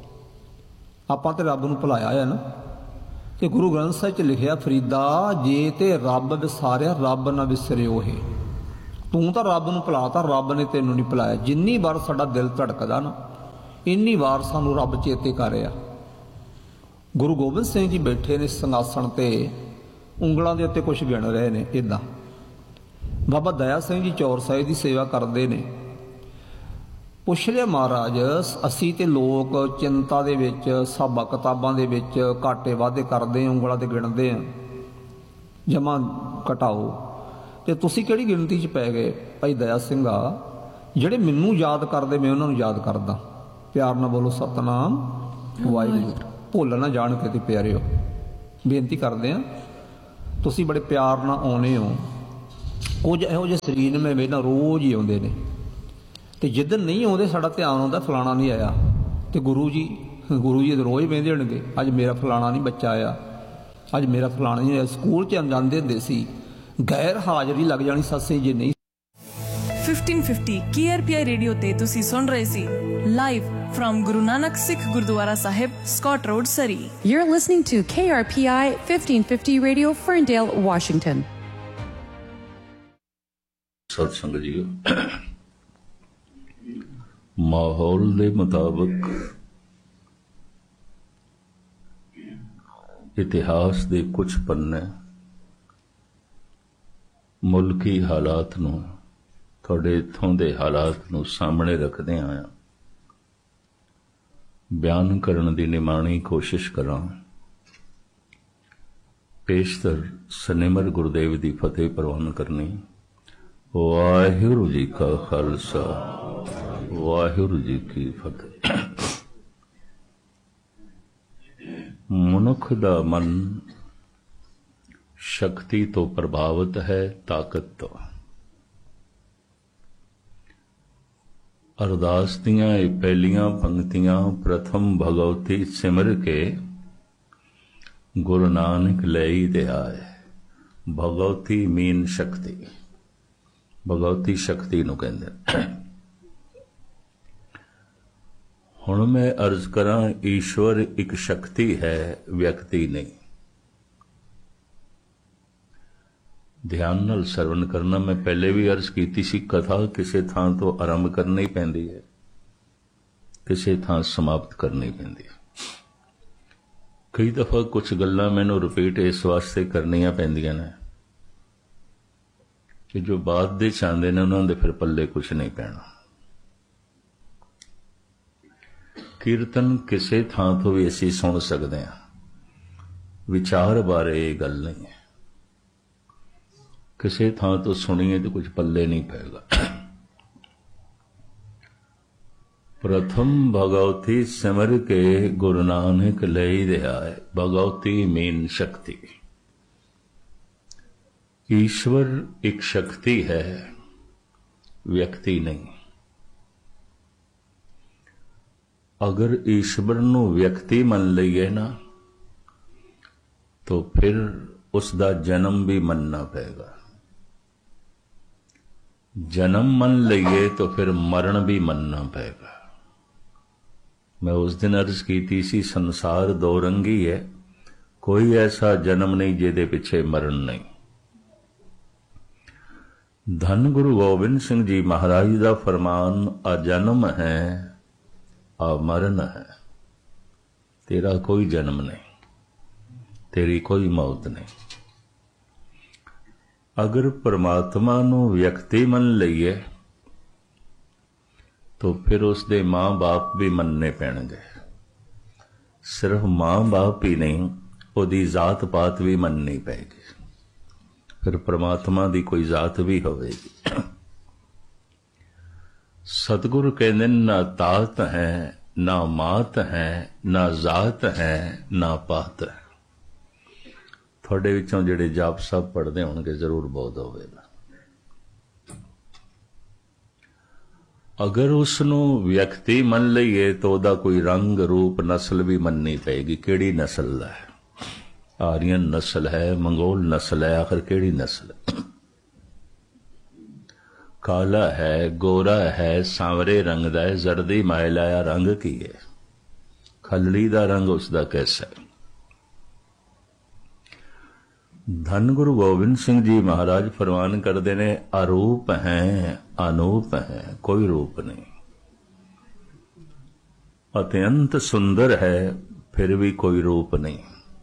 ਆਪਾਂ ਤੇ ਰੱਬ ਨੂੰ ਭੁਲਾਇਆ ਹੈ ਨਾ, ਤੇ ਗੁਰੂ ਗ੍ਰੰਥ ਸਾਹਿਬ 'ਚ ਲਿਖਿਆ, ਫਰੀਦਾ ਜੇ ਤੇ ਰੱਬ ਵਿਸਾਰਿਆ ਰੱਬ ਨਾ ਵਿਸਰਿਓ ਹੈ। ਤੂੰ ਤਾਂ ਰੱਬ ਨੂੰ ਭੁਲਾਤਾ, ਰੱਬ ਨੇ ਤੈਨੂੰ ਨਹੀਂ ਭੁਲਾਇਆ। ਜਿੰਨੀ ਵਾਰ ਸਾਡਾ ਦਿਲ ਧੜਕਦਾ ਨਾ, ਇੰਨੀ ਵਾਰ ਸਾਨੂੰ ਰੱਬ ਚੇਤੇ ਕਰ ਰਿਹਾ। ਗੁਰੂ ਗੋਬਿੰਦ ਸਿੰਘ ਜੀ ਬੈਠੇ ਨੇ ਸਿੰਘਾਸਣ ਤੇ, ਉਂਗਲਾਂ ਦੇ ਉੱਤੇ ਕੁਝ ਗਿਣ ਰਹੇ ਨੇ ਇੱਦਾਂ। ਬਾਬਾ ਦਇਆ ਸਿੰਘ ਜੀ ਚੌਰ ਸਾਹਿਬ ਦੀ ਸੇਵਾ ਕਰਦੇ ਨੇ। ਪੁੱਛ ਲਿਆ ਮਹਾਰਾਜ, ਅਸੀਂ ਤੇ ਲੋਕ ਚਿੰਤਾ ਦੇ ਵਿੱਚ, ਹਿਸਾਬਾਂ ਕਿਤਾਬਾਂ ਦੇ ਵਿੱਚ ਘਾਟੇ ਵਾਧੇ ਕਰਦੇ, ਉਂਗਲਾਂ ਤੇ ਗਿਣਦੇ ਆ, ਜਮਾ ਘਟਾਓ, ਤੇ ਤੁਸੀਂ ਕਿਹੜੀ ਗਿਣਤੀ 'ਚ ਪੈ ਗਏ? ਭਾਈ ਦਇਆ ਸਿੰਘ ਆ, ਜਿਹੜੇ ਮੈਨੂੰ ਯਾਦ ਕਰਦੇ ਮੈਂ ਉਹਨਾਂ ਨੂੰ ਯਾਦ ਕਰਦਾ। ਪਿਆਰ ਨਾਲ ਬੋਲੋ ਸਤਨਾਮ ਵਾਹਿਗੁਰੂ। ਭੁੱਲ ਨਾ ਜਾਣ ਕੇ ਤੇ ਪਿਆਰਿਓ, ਬੇਨਤੀ ਕਰਦੇ ਆ। ਤੁਸੀਂ ਬੜੇ ਪਿਆਰ ਨਾਲ ਆਉਣੇ ਹੋ। ਕੁਝ ਇਹੋ ਜਿਹੇ ਸਰੀਰ ਨੇ ਮੈਂ ਵੇਖਦਾ ਰੋਜ਼ ਹੀ ਆਉਂਦੇ ਨੇ, ਤੇ ਜਿੱਦਣ ਨਹੀਂ ਆਉਂਦੇ ਸਾਡਾ ਧਿਆਨ ਆਉਂਦਾ ਫਲਾਣਾ ਨਹੀਂ ਆਇਆ, ਤੇ ਗੁਰੂ ਜੀ ਰੋਜ਼ ਬਹਿੰਦੇ ਹੋਣਗੇ, ਅੱਜ ਮੇਰਾ ਫਲਾਣਾ ਨਹੀਂ ਬੱਚਾ ਆਇਆ, ਅੱਜ ਮੇਰਾ ਫਲਾਣਾ ਨਹੀਂ ਆਇਆ। ਸਕੂਲ 'ਚ ਜਾਂਦੇ ਹੁੰਦੇ ਸੀ, ਗੈਰ ਹਾਜ਼ਰੀ ਲੱਗ ਜਾਣੀ ਸੱਸੇ ਜੇ ਨਹੀਂ।
1550 KRPI ਰੇਡੀਓ ਤੇ ਤੁਸੀਂ ਸੁਣ ਰਹੇ ਸੀ live from Guru Nanak Sikh Gurdwara Sahib, Scott Road, Surrey.
You're listening to KRPI 1550 Radio, Ferndale, Washington.
Satsang JIO, ਮਾਹੌਲ ਦੇ ਮੁਤਾਬਕ ਇਤਿਹਾਸ ਦੇ ਕੁਝ ਪੰਨੇ ਮੁਲਕੀ ਹਾਲਾਤ ਨੂੰ, ਤੁਹਾਡੇ ਇੱਥੋਂ ਦੇ ਹਾਲਾਤ ਨੂੰ ਸਾਹਮਣੇ ਰੱਖਦੇ ਆਇਆ ਬਿਆਨ ਕਰਨ ਦੀ ਨਿਮਾਣੀ ਕੋਸ਼ਿਸ਼ ਕਰਾਂ। ਪੇਸ਼ਤਰ ਸਨਿਮਰ ਗੁਰਦੇਵ ਦੀ ਫਤਿਹ ਪ੍ਰਵਾਨ ਕਰਨੀ। ਵਾਹਿਗੁਰੂ ਜੀ ਕਾ ਖਾਲਸਾ, ਵਾਹਿਗੁਰੂ ਜੀ ਕੀ ਫਤਿਹ। ਮਨੁੱਖ ਦਾ ਮਨ ਸ਼ਕਤੀ ਤੋਂ ਪ੍ਰਭਾਵਿਤ ਹੈ, ਤਾਕਤ ਤੋਂ। ਅਰਦਾਸ ਦੀਆਂ ਇਹ ਪਹਿਲੀਆਂ ਪੰਕਤੀਆਂ ਪ੍ਰਥਮ ਭਗਵਤੀ ਸਿਮਰ ਕੇ ਗੁਰੂ ਨਾਨਕ ਲਈ ਦੇ ਆਏ। ਭਗਵਤੀ ਮੀਨ ਸ਼ਕਤੀ, ਭਗਵਤੀ ਸ਼ਕਤੀ ਨੂੰ ਕਹਿੰਦੇ। ਹੁਣ ਮੈਂ ਅਰਜ਼ ਕਰਾਂ, ਈਸ਼ਵਰ ਇੱਕ ਸ਼ਕਤੀ ਹੈ, ਵਿਅਕਤੀ ਨਹੀਂ। ਧਿਆਨ ਨਾਲ ਸਰਵਣ ਕਰਨਾ। ਮੈਂ ਪਹਿਲੇ ਵੀ ਅਰਜ਼ ਕੀਤੀ ਸੀ, ਕਥਾ ਕਿਸੇ ਥਾਂ ਤੋਂ ਆਰੰਭ ਕਰਨੀ ਪੈਂਦੀ ਹੈ, ਕਿਸੇ ਥਾਂ ਸਮਾਪਤ ਕਰਨੀ ਪੈਂਦੀ ਹੈ। ਕਈ ਦਫਾ ਕੁਝ ਗੱਲਾਂ ਮੈਨੂੰ ਰਿਪੀਟ ਇਸ ਵਾਸਤੇ ਕਰਨੀਆਂ ਪੈਂਦੀਆਂ ਨੇ ਕਿ ਜੋ ਬਾਅਦ ਦੇ ਚਾਹੁੰਦੇ ਨੇ ਉਹਨਾਂ ਦੇ ਫਿਰ ਪੱਲੇ ਕੁਝ ਨਹੀਂ ਪੈਣਾ। ਕੀਰਤਨ ਕਿਸੇ ਥਾਂ ਤੋਂ ਵੀ ਅਸੀਂ ਸੁਣ ਸਕਦੇ ਹਾਂ, ਵਿਚਾਰ ਬਾਰੇ ਇਹ ਗੱਲ ਨਹੀਂ ਹੈ। ਕਿਸੇ ਥਾਂ ਤੋਂ ਸੁਣੀਏ ਤਾਂ ਕੁਝ ਪੱਲੇ ਨਹੀਂ ਪਏਗਾ। प्रथम भगवती सिमर के गुरु नानक लई ध्याय। भगवती मीन शक्ति। ईश्वर एक शक्ति है, व्यक्ति नहीं। अगर ईश्वर नू व्यक्ति मन लईए ना तो फिर उसका जन्म भी मनना पेगा। जन्म मन लईए तो फिर मरण भी मनना पेगा। मैं उस दिन अर्ज की सी, संसार दो रंगी है, कोई ऐसा जन्म नहीं जिहदे पिछे मरण नहीं। धन गुरु गोबिंद सिंह जी महाराज का फरमान, अजन्म है अमरण है। तेरा कोई जन्म नहीं, तेरी कोई मौत नहीं। अगर परमात्मा नू व्यक्ति मन लईए तो फिर उसके मां बाप भी मनने पैणगे। सिर्फ मां बाप ही नहीं, उहदी जात पात भी मननी पैगी। फिर परमात्मा की कोई जात भी होवेगी। सतगुरु कहते ना तात है, ना मात है, ना जात है, ना पात है। थोड़े विचों जिहड़े जाप साहब पढ़ते होणगे जरूर बोध होवेगा। अगर उसनू व्यक्ति मन लईए तो उहदा कोई रंग रूप नस्ल भी मननी पेगी। केड़ी नस्ल दा है? आर्यन नस्ल है, मंगोल नस्ल है, आखिर केड़ी नस्ल? काला है, गोरा है, सांवरे रंग दा है, जर्दी मायल आया रंग की है, खलड़ी दा रंग उसका कैसा है? धन गुरु गोबिंद सिंह जी महाराज फरमान करते ने, अरूप हैं अनूप हैं, कोई रूप नहीं। अत्यंत सुंदर है, फिर भी कोई रूप नहीं।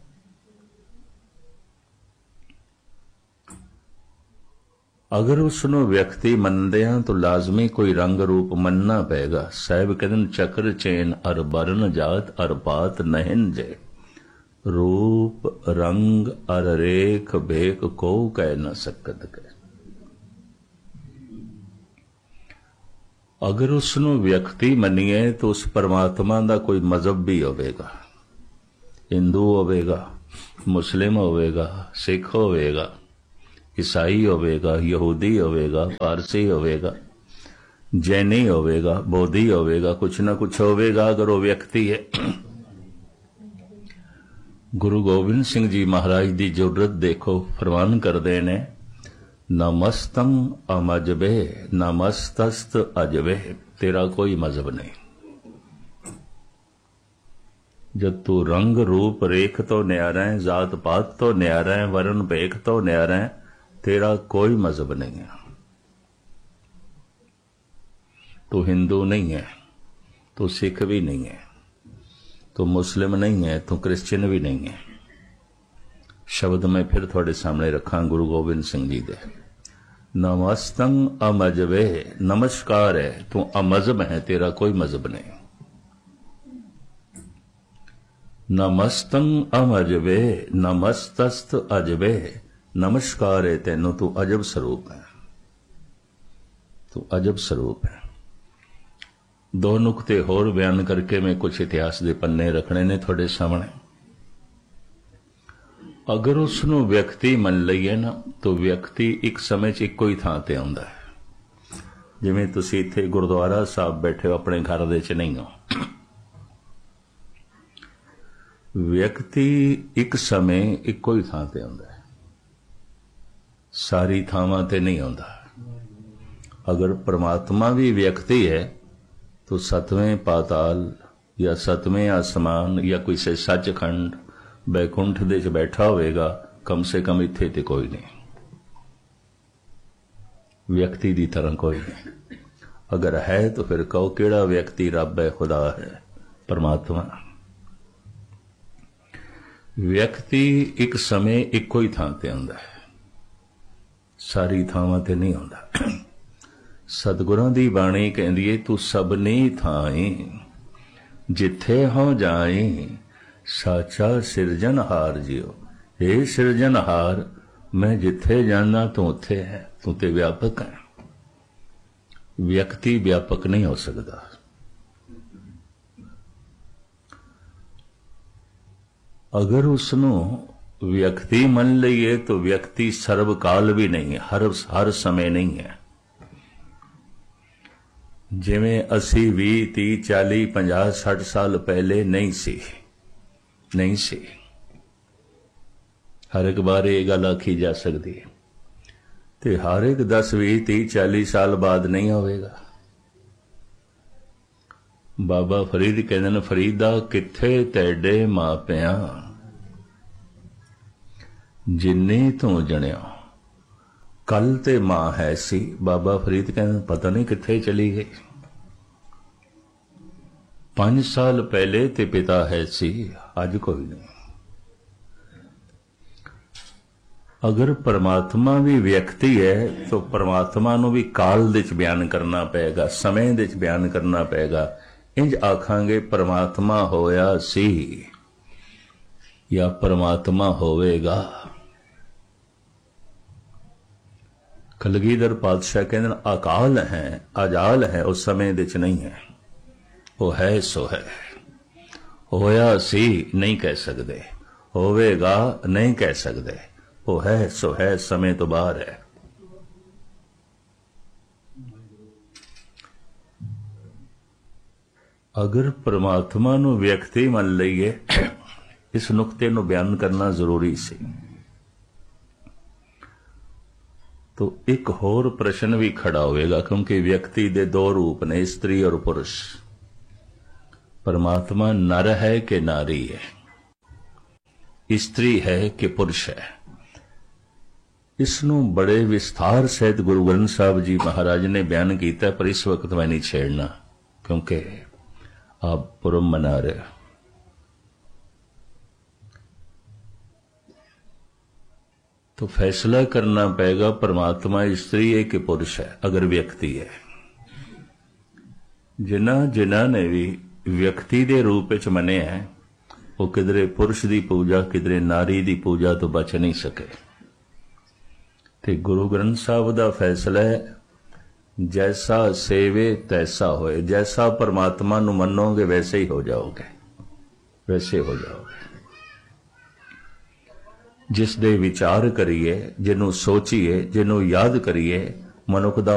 अगर उसनों व्यक्ति मनदे हैं तो लाजमी कोई रंग रूप मनना पेगा। साहब कहते चक्र चैन अर बरन जात अर पात नहिन जे, रूप रंग अर रेख भेक को कह न सकत के। अगर उसनू व्यक्ति मनीए तो उस परमात्मा का कोई मजहब भी होवेगा। हिंदू होवेगा, मुस्लिम होवेगा, सिख होवेगा, ईसाई होवेगा, यहूदी होवेगा, पारसी होवेगा, जैनी होवेगा, बौद्धि होवेगा, कुछ ना कुछ होवेगा अगर वो व्यक्ति है। गुरु गोबिंद सिंह जी महाराज की जरूरत देखो, फरमान करते ने, नमस्तम अमजबे नमस्तस्त अजबे। तेरा कोई मजहब नहीं। जब तू रंग रूप रेख तो न्यारा है, जात पात तो न्यारा है, वर्ण भेख तो न्यारा है, तेरा कोई मजहब नहीं है। तू हिंदू नहीं है, तू सिख भी नहीं है, तो मुस्लिम नहीं है, तो क्रिश्चियन भी नहीं है। शब्द मैं फिर थोड़े सामने रखा गुरु गोबिंद सिंह जी दे। नमस्तं अमजबे, नमस्कार है, तू अमजब है, तेरा कोई मजहब नहीं। नमस्तं अमजबे नमस्तस्त अजबे, नमस्कार है तेनों, तू अजब स्वरूप है, तू अजब स्वरूप है। दो नुकते होर बयान करके मैं कुछ इतिहास के पन्ने रखने ने थोड़े सामने। अगर उसनू व्यक्ति मन लईए ना तो व्यक्ति एक समय च इको ही थां ते आउंदा है। जिवें तुसीं इत्थे गुरुद्वारा साहब बैठे हो, अपने घर दे च नहीं हो। व्यक्ति एक समय इको ही थां ते आउंदा है, सारी थावां ते नहीं आउंदा। अगर परमात्मा भी व्यक्ति है तो सतवें पाताल या सतवें आसमान या कोई से सचखंड बैकुंठ दे च बैठा होएगा, कम से कम इत्थे ते कोई नहीं। व्यक्ति दी तरह कोई नहीं। अगर है तो फिर कहो केड़ा व्यक्ति रब है, खुदा है, परमात्मा। व्यक्ति एक समय इको ही थां ते आउंदा है, सारी थावां ते नहीं आउंदा। सतगुरां दी बाणी कहंदी है, तू सबनी थाई जिथे हो जाई, साचा सिरजनहार जियो। हे सिरजनहार, मैं जिथे जाना तू उथे है, तू ते व्यापक है। व्यक्ति व्यापक नहीं हो सकता। अगर उसनों व्यक्ति मन लईए तो व्यक्ति सर्वकाल भी नहीं है, हर समय नहीं है। जिवें 80 20 30 40 50 60 साल पहले नहीं सी हर एक बार ये गल आखी जा सकती है, ते हर एक 10 20 30 40 साल बाद नहीं होवेगा। बाबा फरीद कहते हैं, फरीदा किथे तेरे मापिया जिन्ने तो जणिया, कल ते मां है सी। बाबा फरीद कहते पता नहीं किथे चली गई। 5 साल पहले ते पिता है सी, अज कोई नहीं। अगर परमात्मा भी व्यक्ति है तो परमात्मा नूं भी काल दे च बयान करना पेगा, समय दे च बयान करना पेगा। इंज आखांगे परमात्मा होया सी या परमात्मा होवेगा। कलगीधर पातशाह कहते अकाल है अजाल है, उस समय दे च नहीं है, वो है सो है। होया सी नहीं कह सकते, होवेगा नहीं कह सकते, वो है सो है, समय तो बाहर है। अगर परमात्मा नूं व्यक्ति मन लईए, इस नुकते नूं बयान करना जरूरी सी। तो एक होर प्रश्न भी खड़ा होएगा, क्योंकि व्यक्ति दे 2 रूप ने, स्त्री और पुरुष। परमात्मा नर है कि नारी है, स्त्री है कि पुरुष है। इसनूं बड़े विस्तार सहित गुरु ग्रंथ साहब जी महाराज ने बयान किया, पर इस वक्त मैं नहीं छेड़ना, क्योंकि आप पुरब मना रहे हो। तो फैसला करना पड़ेगा परमात्मा स्त्री है कि पुरुष है, अगर व्यक्ति है। जिन्हां ने भी व्यक्ति दे रूप च मने है, वो किधरे पुरुष की पूजा किधरे नारी की पूजा तो बच नहीं सके। ते गुरु ग्रंथ साहब का फैसला है, जैसा सेवे तैसा होए। जैसा परमात्मा नूं मनोगे वैसे ही हो जाओगे, वैसे हो जाओगे। जिस दे विचार करिए, जिन्हों सोचिए, जिन्हों याद करिए, मनुख दा